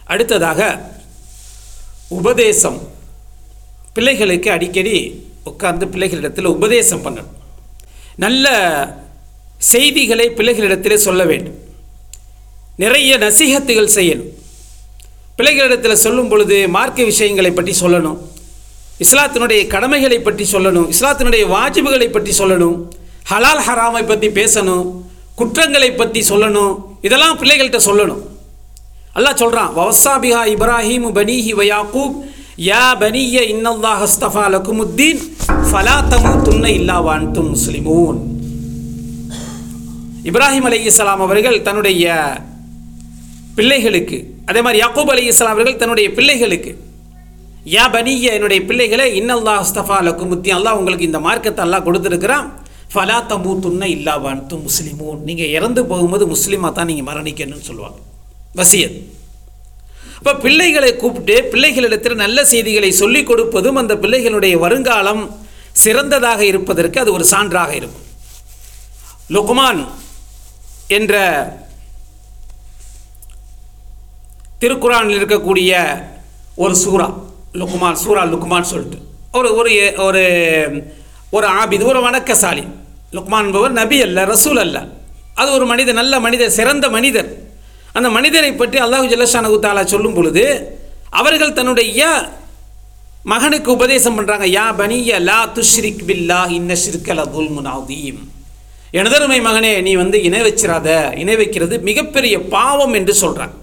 அடுத்ததாக உபதேசம். பிள்ளைகளுக்கு அடிக்கடி உட்கார்ந்து பிள்ளைகளிடத்தில் உபதேசம் பண்ணணும். நல்ல செய்திகளை பிள்ளைகளிடத்தில் சொல்ல வேண்டும். நிறைய நசீஹத்துகள் செய்யணும். பிள்ளைகளிடத்தில் சொல்லும் பொழுது மார்க்க விஷயங்களை பற்றி சொல்லணும், இஸ்லாத்தினுடைய கடமைகளை பற்றி சொல்லணும், இஸ்லாத்தினுடைய வாஜிபுகளை பற்றி சொல்லணும், ஹலால் ஹராமை பற்றி பேசணும், குற்றங்களை பற்றி சொல்லணும். இதெல்லாம் பிள்ளைகள்கிட்ட சொல்லணும். அல்லாஹ் சொல்கிறான், வவஸ்ஸாபிஹா இப்ராஹீமு பனீஹி வ யாக்கூப் யா பனிய இன்னல்லாஹ் அஸ்தஃபா லகுமுத்தீன் ஃபலா தமூதுன்ன இல்லா வ அன்தும் முஸ்லிமூன். இப்ராஹிம் அலைஹிஸ்ஸலாம் அவர்கள் தன்னுடைய பிள்ளைகளுக்கு, அதே மாதிரி யாக்கூப் அலைஹிஸ்ஸலாம் அவர்கள் தன்னுடைய பிள்ளைகளுக்கு, யா பனிய என்னுடைய பிள்ளைகளை இன்னல்லாஹ் அஸ்தஃபா லகுமுத்தீன், அல்லாஹ் உங்களுக்கு இந்த மார்க்கத்தை அல்லாஹ் கொடுத்துருக்கிறான், ஃபலா தமூதுன்ன இல்லா வ அன்தும் முஸ்லிமூன், நீங்கள் இறந்து போகும்போது முஸ்லீமாக தான் நீங்கள் மரணிக்கணும்னு சொல்லுவாங்க. வசியத். அப்போ பிள்ளைகளை கூப்பிட்டு பிள்ளைகளிடத்தில் நல்ல செய்திகளை சொல்லிக் கொடுப்பதும் அந்த பிள்ளைகளுடைய வருங்காலம் சிறந்ததாக இருப்பதற்கு அது ஒரு சான்றாக இருக்கும். லுக்மான் என்ற திருக்குரானில் இருக்கக்கூடிய ஒரு சூரா, லுக்மான் சொல்லிட்டு ஒரு ஒரு ஒரு ஆபிது, ஒரு வணக்கசாலி. லுக்மான் என்பவர் நபி அல்ல, ரசூல் அல்ல. அது ஒரு மனிதர், நல்ல மனிதர், சிறந்த மனிதர். அந்த மனிதரை பற்றி அல்லாஹு ஜல்லஷானஹு தஆலா சொல்லும் பொழுது அவர்கள் தன்னுடைய மகனுக்கு உபதேசம் பண்ணுறாங்க. யா பனிய லா துஷ்ரிக் பில்லாஹ் இன்ன ஷிர்க லதுல்முன் அதீம். எனதருமை மகனே, நீ இணை வச்சிராத, இணை வைக்கிறது மிகப்பெரிய பாவம் என்று சொல்கிறாங்க.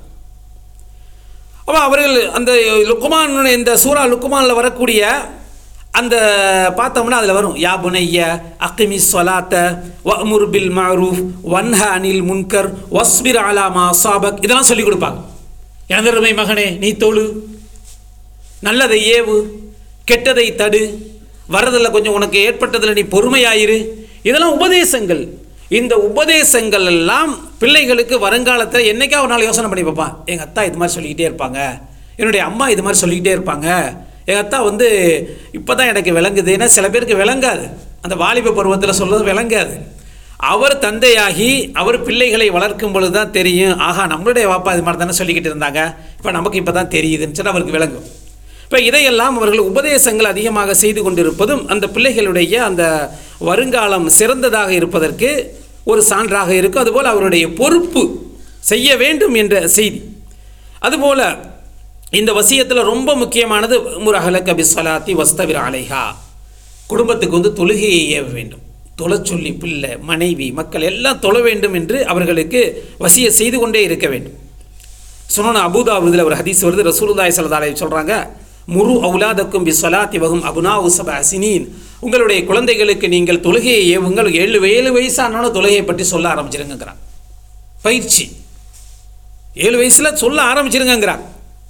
அப்போ அவர்கள் அந்த லுக்மான், இந்த சூரா லுக்மானில் வரக்கூடிய அந்த பார்த்தோம்னா அதில் வரும், யா புனைய அக்கிமி சொலாத்த வஅமுர் பில் மஅரூஃப் வன்ஹ அனில் முன்கர் வஸ்பிர் அலா மா அஸாபக், இதெல்லாம் சொல்லிக் கொடுப்பாங்க. எனதருமை மகனே, நீ தொழு, நல்லதை ஏவு, கெட்டதை தடு, வரதில் கொஞ்சம் உனக்கு ஏற்பட்டதில் நீ பொறுமையாயிரு. இதெல்லாம் உபதேசங்கள். இந்த உபதேசங்கள் எல்லாம் பிள்ளைகளுக்கு வருங்காலத்தில் என்றைக்கா ஒரு நாள் யோசனை பண்ணி பார்ப்பான். எங்கள் அத்தா இது மாதிரி சொல்லிக்கிட்டே இருப்பாங்க, என்னுடைய அம்மா இது மாதிரி சொல்லிக்கிட்டே இருப்பாங்க, எங்கள் அத்தா இப்போ தான் எனக்கு விளங்குது. ஏன்னா சில பேருக்கு விளங்காது, அந்த வாலிப பருவத்தில் சொல்கிறது விளங்காது. அவர் தந்தையாகி அவர் பிள்ளைகளை வளர்க்கும் பொழுது தான் தெரியும், ஆகா நம்மளுடைய வாப்பா இது மாதிரி தானே சொல்லிக்கிட்டு இருந்தாங்க, இப்போ நமக்கு இப்போ தான் தெரியுதுன்னு சொல்லி அவருக்கு விளங்கும். இப்போ இதையெல்லாம் அவர்கள் உபதேசங்கள் அதிகமாக செய்து கொண்டிருப்பதும் அந்த பிள்ளைகளுடைய அந்த வருங்காலம் சிறந்ததாக இருப்பதற்கு ஒரு சான்றாக இருக்கும். அதுபோல் அவருடைய பொறுப்பு செய்ய வேண்டும் என்ற செய்தி. அதுபோல் இந்த வசியத்தில் ரொம்ப முக்கியமானது முரஹலக பிஸ்ஸலாத்தி வஸ்தவிர் அலைஹா, குடும்பத்துக்கு தொழுகையை ஏவ வேண்டும். தொழ சொல்லி பிள்ளை, மனைவி, மக்கள் எல்லாம் தொழ வேண்டும் என்று அவர்களுக்கு வசிய செய்து கொண்டே இருக்க வேண்டும். சுனன் அபூதாவுதில் ஒரு ஹதீஸ் வருது. ரசூலுல்லாஹி ஸல்லல்லாஹு அலைஹி வஸல்லம் சொல்கிறாங்க, முரு அவுலாதக்கும் பிஸ்ஸலாத்தி வஹும் அப்னாஉ சப்அ சினீன், உங்களுடைய குழந்தைகளுக்கு நீங்கள் தொழுகையை ஏவுங்கள். 7 வயசானாலும் தொழுகையை பற்றி சொல்ல ஆரம்பிச்சிருங்கிறான். பயிற்சி 7 வயசில் சொல்ல ஆரம்பிச்சிருங்கிறான்.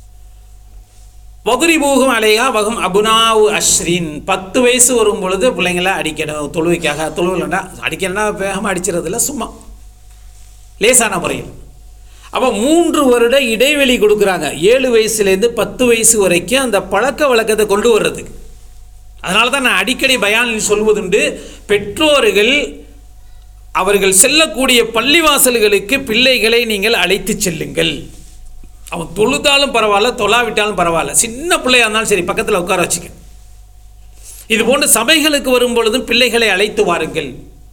வகுரிபூகும் அலையா வகும் அபுனாவு அஷ்ரின், 10 வயசு வரும் பொழுது பிள்ளைங்கள அடிக்கணும். தொழுவைக்காக தொழுவில்னா அடிக்கணும்னா வேகமாக அடிச்சிடறதில்ல, சும்மா லேசான முறையில். அப்போ 3 வருட இடைவெளி கொடுக்குறாங்க, 7 வயசுலேருந்து 10 வயசு வரைக்கும் அந்த பழக்க வழக்கத்தை கொண்டு வர்றதுக்கு. அதனால தான் நான் அடிக்கடி பயானில் சொல்வதுண்டு, பெற்றோர்கள் அவர்கள் செல்லக்கூடிய பள்ளிவாசல்களுக்கு பிள்ளைகளை நீங்கள் அழைத்து செல்லுங்கள். அவன் தொழுதாலும் பரவாயில்ல, தொழாவிட்டாலும் பரவாயில்ல, சின்ன பிள்ளையாக இருந்தாலும் சரி, பக்கத்தில் உட்கார வச்சுக்க. இது போன்ற சபைகளுக்கு வரும் பொழுதும் பிள்ளைகளை அழைத்து வாருங்கள்.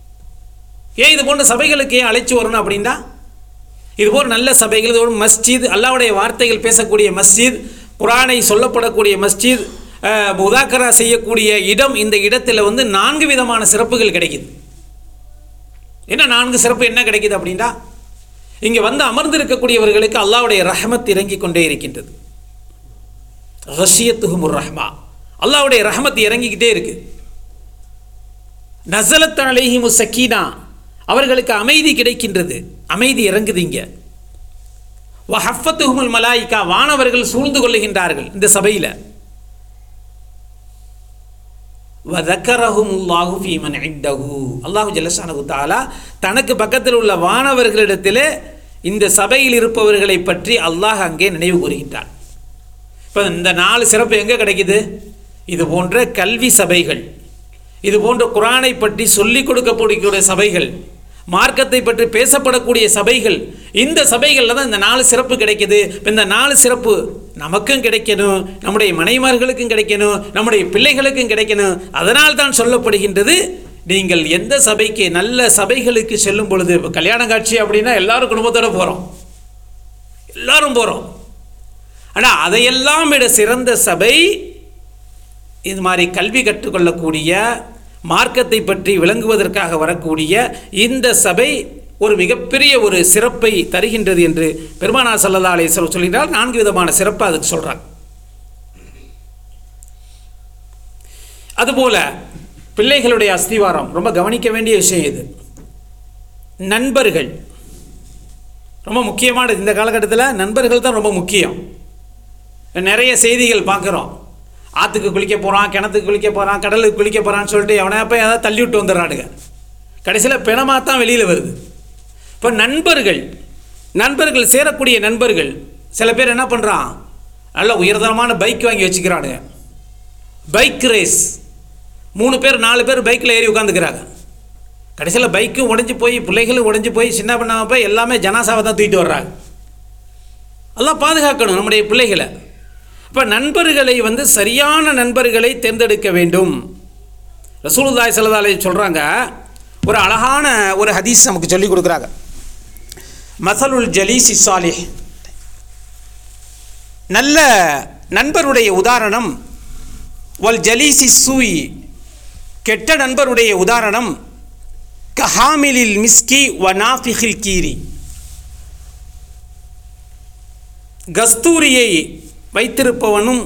ஏன் இது போன்ற சபைகளுக்கு ஏன் அழைச்சி வரணும் அப்படின்னா, இதுபோல் நல்ல சபைகள், இது ஒரு மஸ்ஜித், அல்லாஹ்வுடைய வார்த்தைகள் பேசக்கூடிய மஸ்ஜித், குர்ஆனை சொல்லப்படக்கூடிய மஸ்ஜித், முதாக்கரா செய்யக்கூடிய இடம். இந்த இடத்துல 4 விதமான சிறப்புகள் கிடைக்குது. என்ன 4 சிறப்பு என்ன கிடைக்குது அப்படின்னா, இங்கே அமர்ந்திருக்கக்கூடியவர்களுக்கு அல்லாஹ்வுடைய ரஹ்மத் இறங்கி கொண்டே இருக்கின்றது. ரஷியத்துஹுமுர் ரஹ்மா, அல்லாஹ்வுடைய ரஹ்மத் இறங்கிக்கிட்டே இருக்கு. நஸலத் அலைஹிமுஸ் ஸக்கீனா, அவர்களுக்கு அமைதி கிடைக்கின்றது, அமைதி இறங்குது. இங்கே வஹஃபத்துஹுமுல் மலாயிகா, வானவர்கள் சூழ்ந்து கொள்ளுகின்றார்கள் இந்த சபையில். வதக்கரஹுமுல்லாஹு ஃபீமன் இன்தஹு, அல்லாஹு ஜல்லஷானஹு தஆலா தனக்கு பக்கத்தில் உள்ள வானவர்களிடத்தில் இந்த சபையில் இருப்பவர்களை பற்றி அல்லாஹ் அங்கே நினைவு கூறுகின்றான். இப்போ இந்த 4 சிறப்பு எங்கே கிடைக்குது? இது போன்ற கல்வி சபைகள், இது போன்ற குர்ஆனை பற்றி சொல்லிக் கொடுக்கக்கூடிய சபைகள், மார்க்கத்தை பற்றி பேசப்படக்கூடிய சபைகள், இந்த சபைகளில் தான் இந்த 4 சிறப்பு கிடைக்கிது. இந்த 4 சிறப்பு நமக்கும் கிடைக்கணும், நம்முடைய மனைவிமார்களுக்கும் கிடைக்கணும், நம்முடைய பிள்ளைகளுக்கும் கிடைக்கணும். அதனால் தான் சொல்லப்படுகின்றது, நீங்கள் எந்த சபைக்கு, நல்ல சபைகளுக்கு செல்லும் பொழுது, இப்போ கல்யாண காட்சி அப்படின்னா எல்லாரும் குடும்பத்தோடு போகிறோம், எல்லாரும் போகிறோம். ஆனால் அதையெல்லாம் விட சிறந்த சபை இது மாதிரி கல்வி கற்றுக்கொள்ளக்கூடிய, மார்க்கத்தை பற்றி விளங்குவதற்காக வரக்கூடிய இந்த சபை ஒரு மிகப்பெரிய ஒரு சிறப்பை தருகின்றது என்று பெருமானார் ஸல்லல்லாஹு அலைஹி வஸல்லம் சொல்கிறார். 4 விதமான சிறப்பை அதுக்கு சொல்கிறாங்க. அதுபோல பிள்ளைகளுடைய அஸ்திவாரம் ரொம்ப கவனிக்க வேண்டிய விஷயம். இது நண்பர்கள் ரொம்ப முக்கியமானது. இந்த காலகட்டத்தில் நண்பர்கள் தான் ரொம்ப முக்கியம். நிறைய செய்திகள் பார்க்குறோம். ஆற்றுக்கு குளிக்க போகிறான், கிணத்துக்கு குளிக்க போகிறான், கடலுக்கு குளிக்க போகிறான்னு சொல்லிட்டு எவனை போய் ஏதாவது தள்ளி விட்டு வந்துடுறானுங்க. கடைசியில் பிணமாக தான் வெளியில் வருது. இப்போ நண்பர்கள் சேரக்கூடிய நண்பர்கள், சில பேர் என்ன பண்ணுறான், நல்ல உயர்தரமான பைக் வாங்கி வச்சுக்கிறானுங்க. பைக் ரேஸ் 3 பேர் 4 பேர் பைக்கில் ஏறி உட்காந்துக்கிறாங்க. கடைசியில் பைக்கும் உடஞ்சி போய், பிள்ளைகளும் உடஞ்சி போய், சின்ன பண்ணாமல் போய் எல்லாமே ஜனாசாவை தான் தூக்கிட்டு வர்றாங்க. எல்லாம் பாதுகாக்கணும் நம்முடைய பிள்ளைகளை. இப்போ நண்பர்களை சரியான நண்பர்களை தேர்ந்தெடுக்க வேண்டும். ரசூலுல்லாஹி ஸல்லல்லாஹு அலைஹி சொல்கிறாங்க, ஒரு அழகான ஒரு ஹதீஸ் நமக்கு சொல்லிக் கொடுக்குறாங்க. மஸலுல் ஜலீஸி ஸாலிஹ், நல்ல நண்பருடைய உதாரணம், வல் ஜலீஸி ஸூஇ, கெட்ட நண்பருடைய உதாரணம், கஹாமிலில் மிஸ்கி வ நாஃபிஹில் கீரி, கஸ்தூரியை வைத்திருப்பவனும்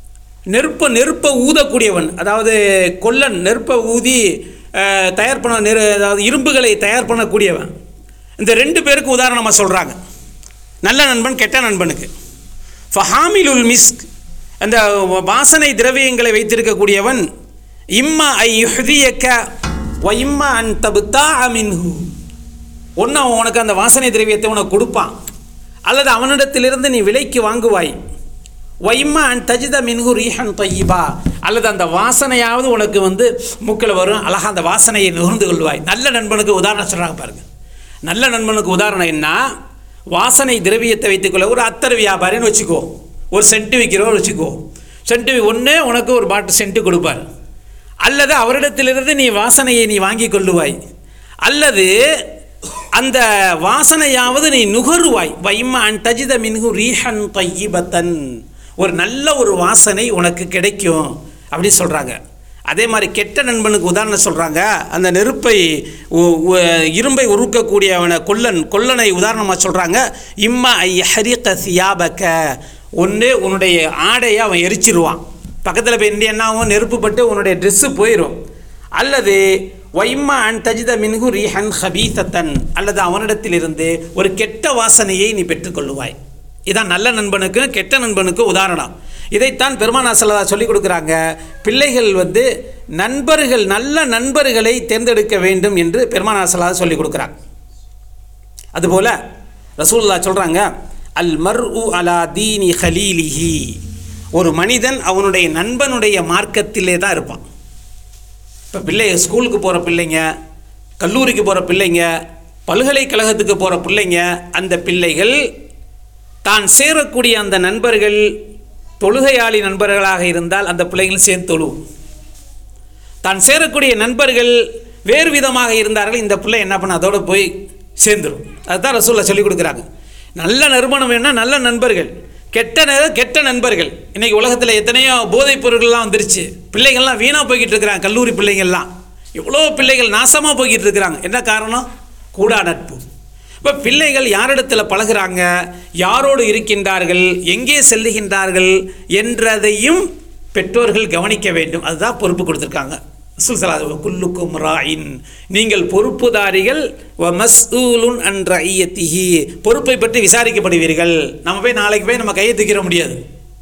நெருப்பை ஊதக்கூடியவன், அதாவது கொல்லன் நெருப்பை ஊதி தயார் பண்ண அதாவது இரும்புகளை தயார் பண்ணக்கூடியவன். இந்த 2 பேருக்கு உதாரணமாக சொல்கிறாங்க, நல்ல நண்பன் கெட்ட நண்பனுக்கு. ஃபஹாமிலுல் மிஸ்க், அந்த வாசனை திரவியங்களை வைத்திருக்கக்கூடியவன், இம்மா ஐ யுஹ்தியக வ இம்மா அன் தப்தா மின்ஹு, ஒன்று அவன் உனக்கு அந்த வாசனை திரவியத்தை உனக்கு கொடுப்பான், அல்லது அவனிடத்திலிருந்து நீ விலைக்கு வாங்குவாய். வைம்மா அன் தஜித மின்ஹு ரீஹன் தொய்யிபா, அல்லது அந்த வாசனையாவது உனக்கு மூக்கில் வரும், அழகாக அந்த வாசனையை நுகர்ந்து கொள்வாய். நல்ல நண்பனுக்கு உதாரணம் சொல்கிறாங்க பாருங்கள். நல்ல நண்பனுக்கு உதாரணம் என்ன, வாசனை திரவியத்தை வைத்துக்கொள்ள, ஒரு அத்தர் வியாபாரின்னு வச்சுக்கோ, ஒரு சென்ட்டு விற்கிறவர் வச்சுக்கோ, சென்ட்டு ஒன்று உனக்கு ஒரு பாட்டு சென்ட்டு கொடுப்பார், அல்லது அவரிடத்திலிருந்து நீ வாசனையை நீ வாங்கி கொள்ளுவாய், அல்லது அந்த வாசனையாவது நீ நுகருவாய். வைம்மா அன் தஜித மின்ஹு ரீஹன் தொய்யிபத்தன், ஒரு நல்ல ஒரு வாசனை உனக்கு கிடைக்கும் அப்படின்னு சொல்கிறாங்க. அதே மாதிரி கெட்ட நண்பனுக்கு உதாரணம் சொல்கிறாங்க, அந்த நெருப்பை இரும்பை உருக்கக்கூடியவனை கொல்லனை உதாரணமாக சொல்கிறாங்க. இம்மா ஐ ஹரிக சியாபக்க, ஒன்று உன்னுடைய ஆடையை அவன் எரிச்சிருவான், பக்கத்தில் போய் என்ன ஆகும், நெருப்பு பட்டு உன்னுடைய ட்ரெஸ்ஸு போயிடும், அல்லது வைம்மா அன் தஜித மின்ஹு ரீஹன் ஹபீசத்தன், அல்லது அவனிடத்திலிருந்து ஒரு கெட்ட வாசனையை நீ பெற்றுக்கொள்ளுவாய். இதான் நல்ல நண்பனுக்கு கெட்ட நண்பனுக்கு உதாரணம். இதைத்தான் பெருமானார் ஸல்லல்லாஹு சொல்லிக் கொடுக்குறாங்க. பிள்ளைகள் நண்பர்கள், நல்ல நண்பர்களை தேர்ந்தெடுக்க வேண்டும் என்று பெருமானார் ஸல்லல்லாஹு சொல்லிக் கொடுக்குறாங்க. அதுபோல் ரசூலுல்லாஹ் சொல்கிறாங்க, அல் மர்உ அலா தீனி ஹலீலிஹி, ஒரு மனிதன் அவனுடைய நண்பனுடைய மார்க்கத்திலே தான் இருப்பான். இப்போ ஸ்கூலுக்கு போகிற பிள்ளைங்க, கல்லூரிக்கு போகிற பிள்ளைங்க, பல்கலைக்கழகத்துக்கு போகிற பிள்ளைங்க, அந்த பிள்ளைகள் தான் சேரக்கூடிய அந்த நண்பர்கள் தொழுகையாளி நண்பர்களாக இருந்தால் அந்த பிள்ளைகள் சேர்ந்து தொழுவும். தான் சேரக்கூடிய நண்பர்கள் வேறு விதமாக இருந்தார்கள், இந்த பிள்ளை என்ன பண்ண அதோடு போய் சேர்ந்துடும். அதுதான் ரசூலுல்லாஹ் சொல்லிக் கொடுக்குறாங்க. நல்ல நறுமணம் வேணால் நல்ல நண்பர்கள், கெட்ட நண்பர்கள். இன்றைக்கி உலகத்தில் எத்தனையோ போதைப் பொருட்கள்லாம் வந்துருச்சு, பிள்ளைகள்லாம் வீணாக போய்கிட்டு இருக்கிறாங்க. கல்லூரி பிள்ளைகள்லாம் எவ்வளோ பிள்ளைகள் நாசமாக போய்கிட்டு இருக்கிறாங்க. என்ன காரணம்? கூடா நட்பு. இப்போ பிள்ளைகள் யாரிடத்தில் பழகிறாங்க, யாரோடு இருக்கின்றார்கள், எங்கே செல்லுகின்றார்கள் என்றதையும் பெற்றோர்கள் கவனிக்க வேண்டும். அதுதான் பொறுப்பு கொடுத்துருக்காங்க. குல்லுக்கும் ராயின், நீங்கள் பொறுப்புதாரிகள், வ மஸ்ஊலுன் அன் ரஇயத்திஹி, பொறுப்பை பற்றி விசாரிக்கப்படுவீர்கள். நம்ம போய் நாளைக்கு போய் நம்ம கையை தூக்கிட முடியாது,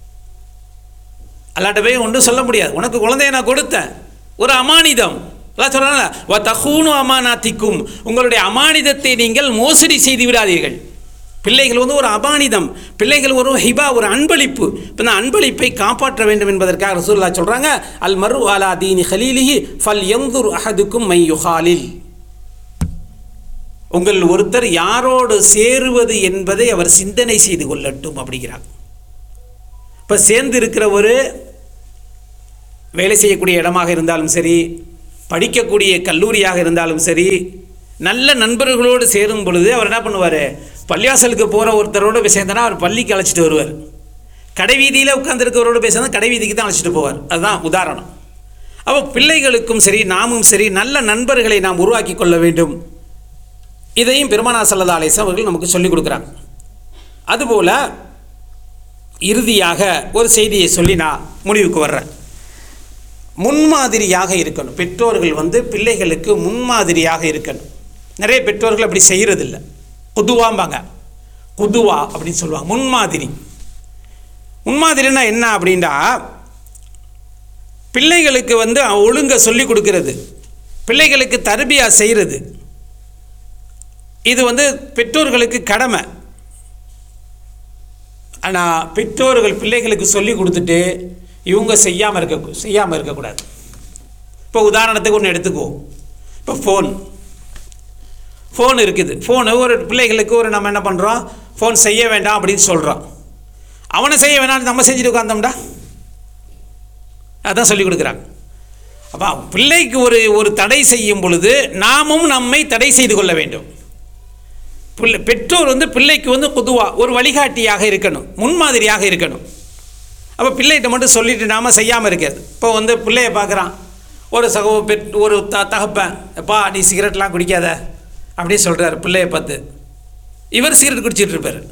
அல்லாட்ட போய் ஒன்றும் சொல்ல முடியாது. உனக்கு குழந்தைய நான் கொடுத்தேன், ஒரு அமானிதம். அல்லாஹ் சொல்றாங்க, வ தஹூனு அமானாத்திக்கும், உங்களுடைய அமானிதத்தை நீங்கள் மோசடி செய்து விடாதீர்கள். பிள்ளைகள் ஒரு அபானிதம், பிள்ளைகள் ஒரு ஹிபா, ஒரு அன்பளிப்பு. இப்போ இந்த அன்பளிப்பை காப்பாற்ற வேண்டும் என்பதற்காக ரசூலுல்லாஹ் சொல்கிறாங்க, அல் மர்உ அலா தீனி ஹலீலிஹி ஃபல் யன்துர் அஹதுக்கும் மை யுஹாலில். உங்கள் ஒருத்தர் யாரோடு சேருவது என்பதை அவர் சிந்தனை செய்து கொள்ளட்டும் அப்படிங்கிறார். இப்போ சேர்ந்து இருக்கிற ஒரு வேலை செய்யக்கூடிய இடமாக இருந்தாலும் சரி, படிக்கக்கூடிய கல்லூரியாக இருந்தாலும் சரி, நல்ல நண்பர்களோடு சேரும் பொழுது அவர் என்ன பண்ணுவார், பள்ளிவாசலுக்கு போகிற ஒருத்தரோடு பேசியிருந்தனா அவர் பள்ளிக்கு அழைச்சிட்டு வருவார். கடை வீதியில் உட்காந்துருக்கிறவரோடு பேசினா கடை வீதிக்கு தான் அழைச்சிட்டு போவார். அதுதான் உதாரணம். அப்போ பிள்ளைகளுக்கும் சரி நாமும் சரி நல்ல நண்பர்களை நாம் உருவாக்கி கொள்ள வேண்டும். இதையும் பெருமானார் ஸல்லல்லாஹு அலைஹி வஸல்லம் அவர்கள் நமக்கு சொல்லிக் கொடுக்குறாங்க. அதுபோல் இறுதியாக ஒரு செய்தியை சொல்லி நான் முடிவுக்கு வர்றேன். முன்மாதிரியாக இருக்கணும். பெற்றோர்கள் பிள்ளைகளுக்கு முன்மாதிரியாக இருக்கணும். நிறைய பெற்றோர்கள் அப்படி செய்கிறதில்ல. குதுவாம்பாங்க, குதுவா அப்படின்னு சொல்லுவாங்க. முன்மாதிரி. முன்மாதிரின்னா என்ன அப்படின்னா, பிள்ளைகளுக்கு ஒழுங்க சொல்லி கொடுக்கறது, பிள்ளைகளுக்கு தர்பியா செய்கிறது, இது பெற்றோர்களுக்கு கடமை. ஆனால் பெற்றோர்கள் பிள்ளைகளுக்கு சொல்லி கொடுத்துட்டு இவங்க செய்யாமல் இருக்கக்கூடாது. இப்போ உதாரணத்துக்கு ஒன்று எடுத்துக்குவோம். இப்போ ஃபோன் இருக்குது. ஃபோனு ஒரு பிள்ளைகளுக்கு நம்ம என்ன பண்ணுறோம், ஃபோன் செய்ய வேண்டாம் அப்படின்னு சொல்கிறோம். அவனை செய்ய வேணாம், நம்ம செஞ்சுட்டு உட்காந்தோம்டா, அதான் சொல்லி கொடுக்குறாங்க. அப்போ பிள்ளைக்கு ஒரு தடை செய்யும் பொழுது நாமும் நம்மை தடை செய்து கொள்ள வேண்டும். பெற்றோர் பிள்ளைக்கு பொதுவா ஒரு வழிகாட்டியாக இருக்கணும், முன்மாதிரியாக இருக்கணும். அப்போ பிள்ளைகிட்ட மட்டும் சொல்லிட்டு நாம் செய்யாமல் இருக்காது. இப்போ பிள்ளையை பார்க்குறான் ஒரு தகப்பன், எப்பா நீ சிகரெட்லாம் குடிக்காத அப்படின்னு சொல்கிறார் பிள்ளையை பார்த்து. இவர் சிகரெட் குடிச்சிட்டு இருப்பார்.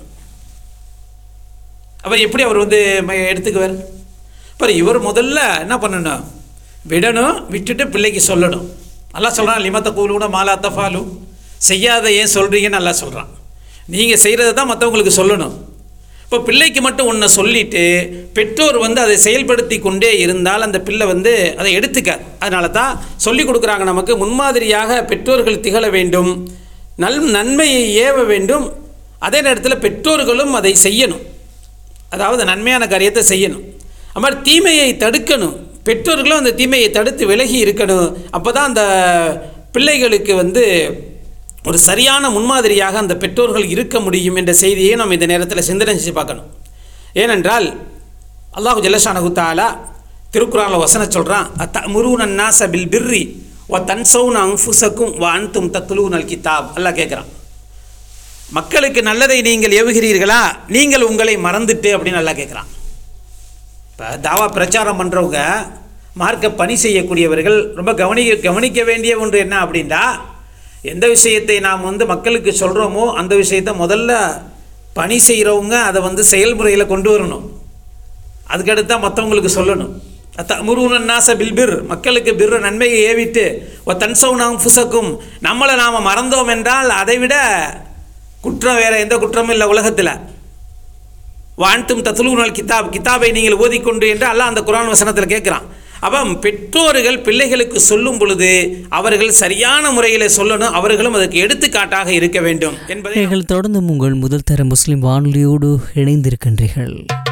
அப்போ எப்படி அவர் எடுத்துக்குவார்? இப்போ இவர் முதல்ல என்ன பண்ணணும், விடணும், விட்டுட்டு பிள்ளைக்கு சொல்லணும். நல்லா சொல்கிறான், லிமத்த கூலூன மாலா தஃபாலு, செய்யாத ஏன் சொல்கிறீங்கன்னு நல்லா சொல்கிறான். நீங்கள் செய்கிறத தான் மற்றவங்களுக்கு சொல்லணும். இப்போ பிள்ளைக்கு மட்டும் ஒன்றை சொல்லிவிட்டு பெற்றோர் அதை செயல்படுத்தி கொண்டே இருந்தால் அந்த பிள்ளை அதை எடுத்துக்காது. அதனால தான் சொல்லிக் கொடுக்குறாங்க நமக்கு, முன்மாதிரியாக பெற்றோர்கள் திகழ வேண்டும், நன்மையை ஏவ வேண்டும். அதே நேரத்தில் பெற்றோர்களும் அதை செய்யணும், அதாவது நன்மையான காரியத்தை செய்யணும். அது மாதிரி தீமையை தடுக்கணும், பெற்றோர்களும் அந்த தீமையை தடுத்து விலகி இருக்கணும். அப்போ தான் அந்த பிள்ளைகளுக்கு ஒரு சரியான முன்மாதிரியாக அந்த பெற்றோர்கள் இருக்க முடியும் என்ற செய்தியை நம்ம இந்த நேரத்தில் சிந்தனை செஞ்சு பார்க்கணும். ஏனென்றால் அல்லாஹு ஜல்லஷானஹு தஆலா திருக்குர்ஆனில் வசனம் சொல்கிறான், அத்தமுரூன நாஸ பில் பிர்ரி வ தன்சௌன அன்ஃபுஸக்கும் வ அன்தும் தத்லூனல் கிதாப். அல்லாஹ் கேட்குறான், மக்களுக்கு நல்லதை நீங்கள் ஏவுகிறீர்களா, நீங்கள் உங்களை மறந்துட்டு அப்படின்னு நல்லா கேட்குறான். இப்போ தாவா பிரச்சாரம் பண்ணுறவங்க, மார்க்க பணி செய்யக்கூடியவர்கள் ரொம்ப கவனிக்க வேண்டிய ஒன்று என்ன அப்படின்னா, எந்த விஷயத்தை நாம் மக்களுக்கு சொல்கிறோமோ அந்த விஷயத்தை முதல்ல பணி செய்கிறவங்க அதை செயல்முறையில் கொண்டு வரணும். அதுக்கடுத்து தான் மற்றவங்களுக்கு சொல்லணும். தஅமுரூன நாஸ பில் பிர், மக்களுக்கு பிர்ர நன்மையை ஏவிட்டு, வ தன்சௌன அன்ஃபுஸக்கும், நம்மளை நாம் மறந்தோம் என்றால் அதைவிட குற்றம் வேறு எந்த குற்றமும் இல்லை உலகத்தில். வான்தும் தத்லூனல் கிதாப், கிதாபை நீங்கள் ஓதிக்கொண்டு என்று அல்லாஹ் அந்த குர்ஆன் வசனத்தில் கேட்குறான். அப்போ பெற்றோர்கள் பிள்ளைகளுக்கு சொல்லும் பொழுது அவர்கள் சரியான முறையில் சொல்லணும், அவர்களும் அதற்கு எடுத்துக்காட்டாக இருக்க வேண்டும் என்பதை தொடர்ந்து உங்கள் முதல் தர முஸ்லிம் வானொலியோடு இணைந்திருக்கின்றீர்கள்.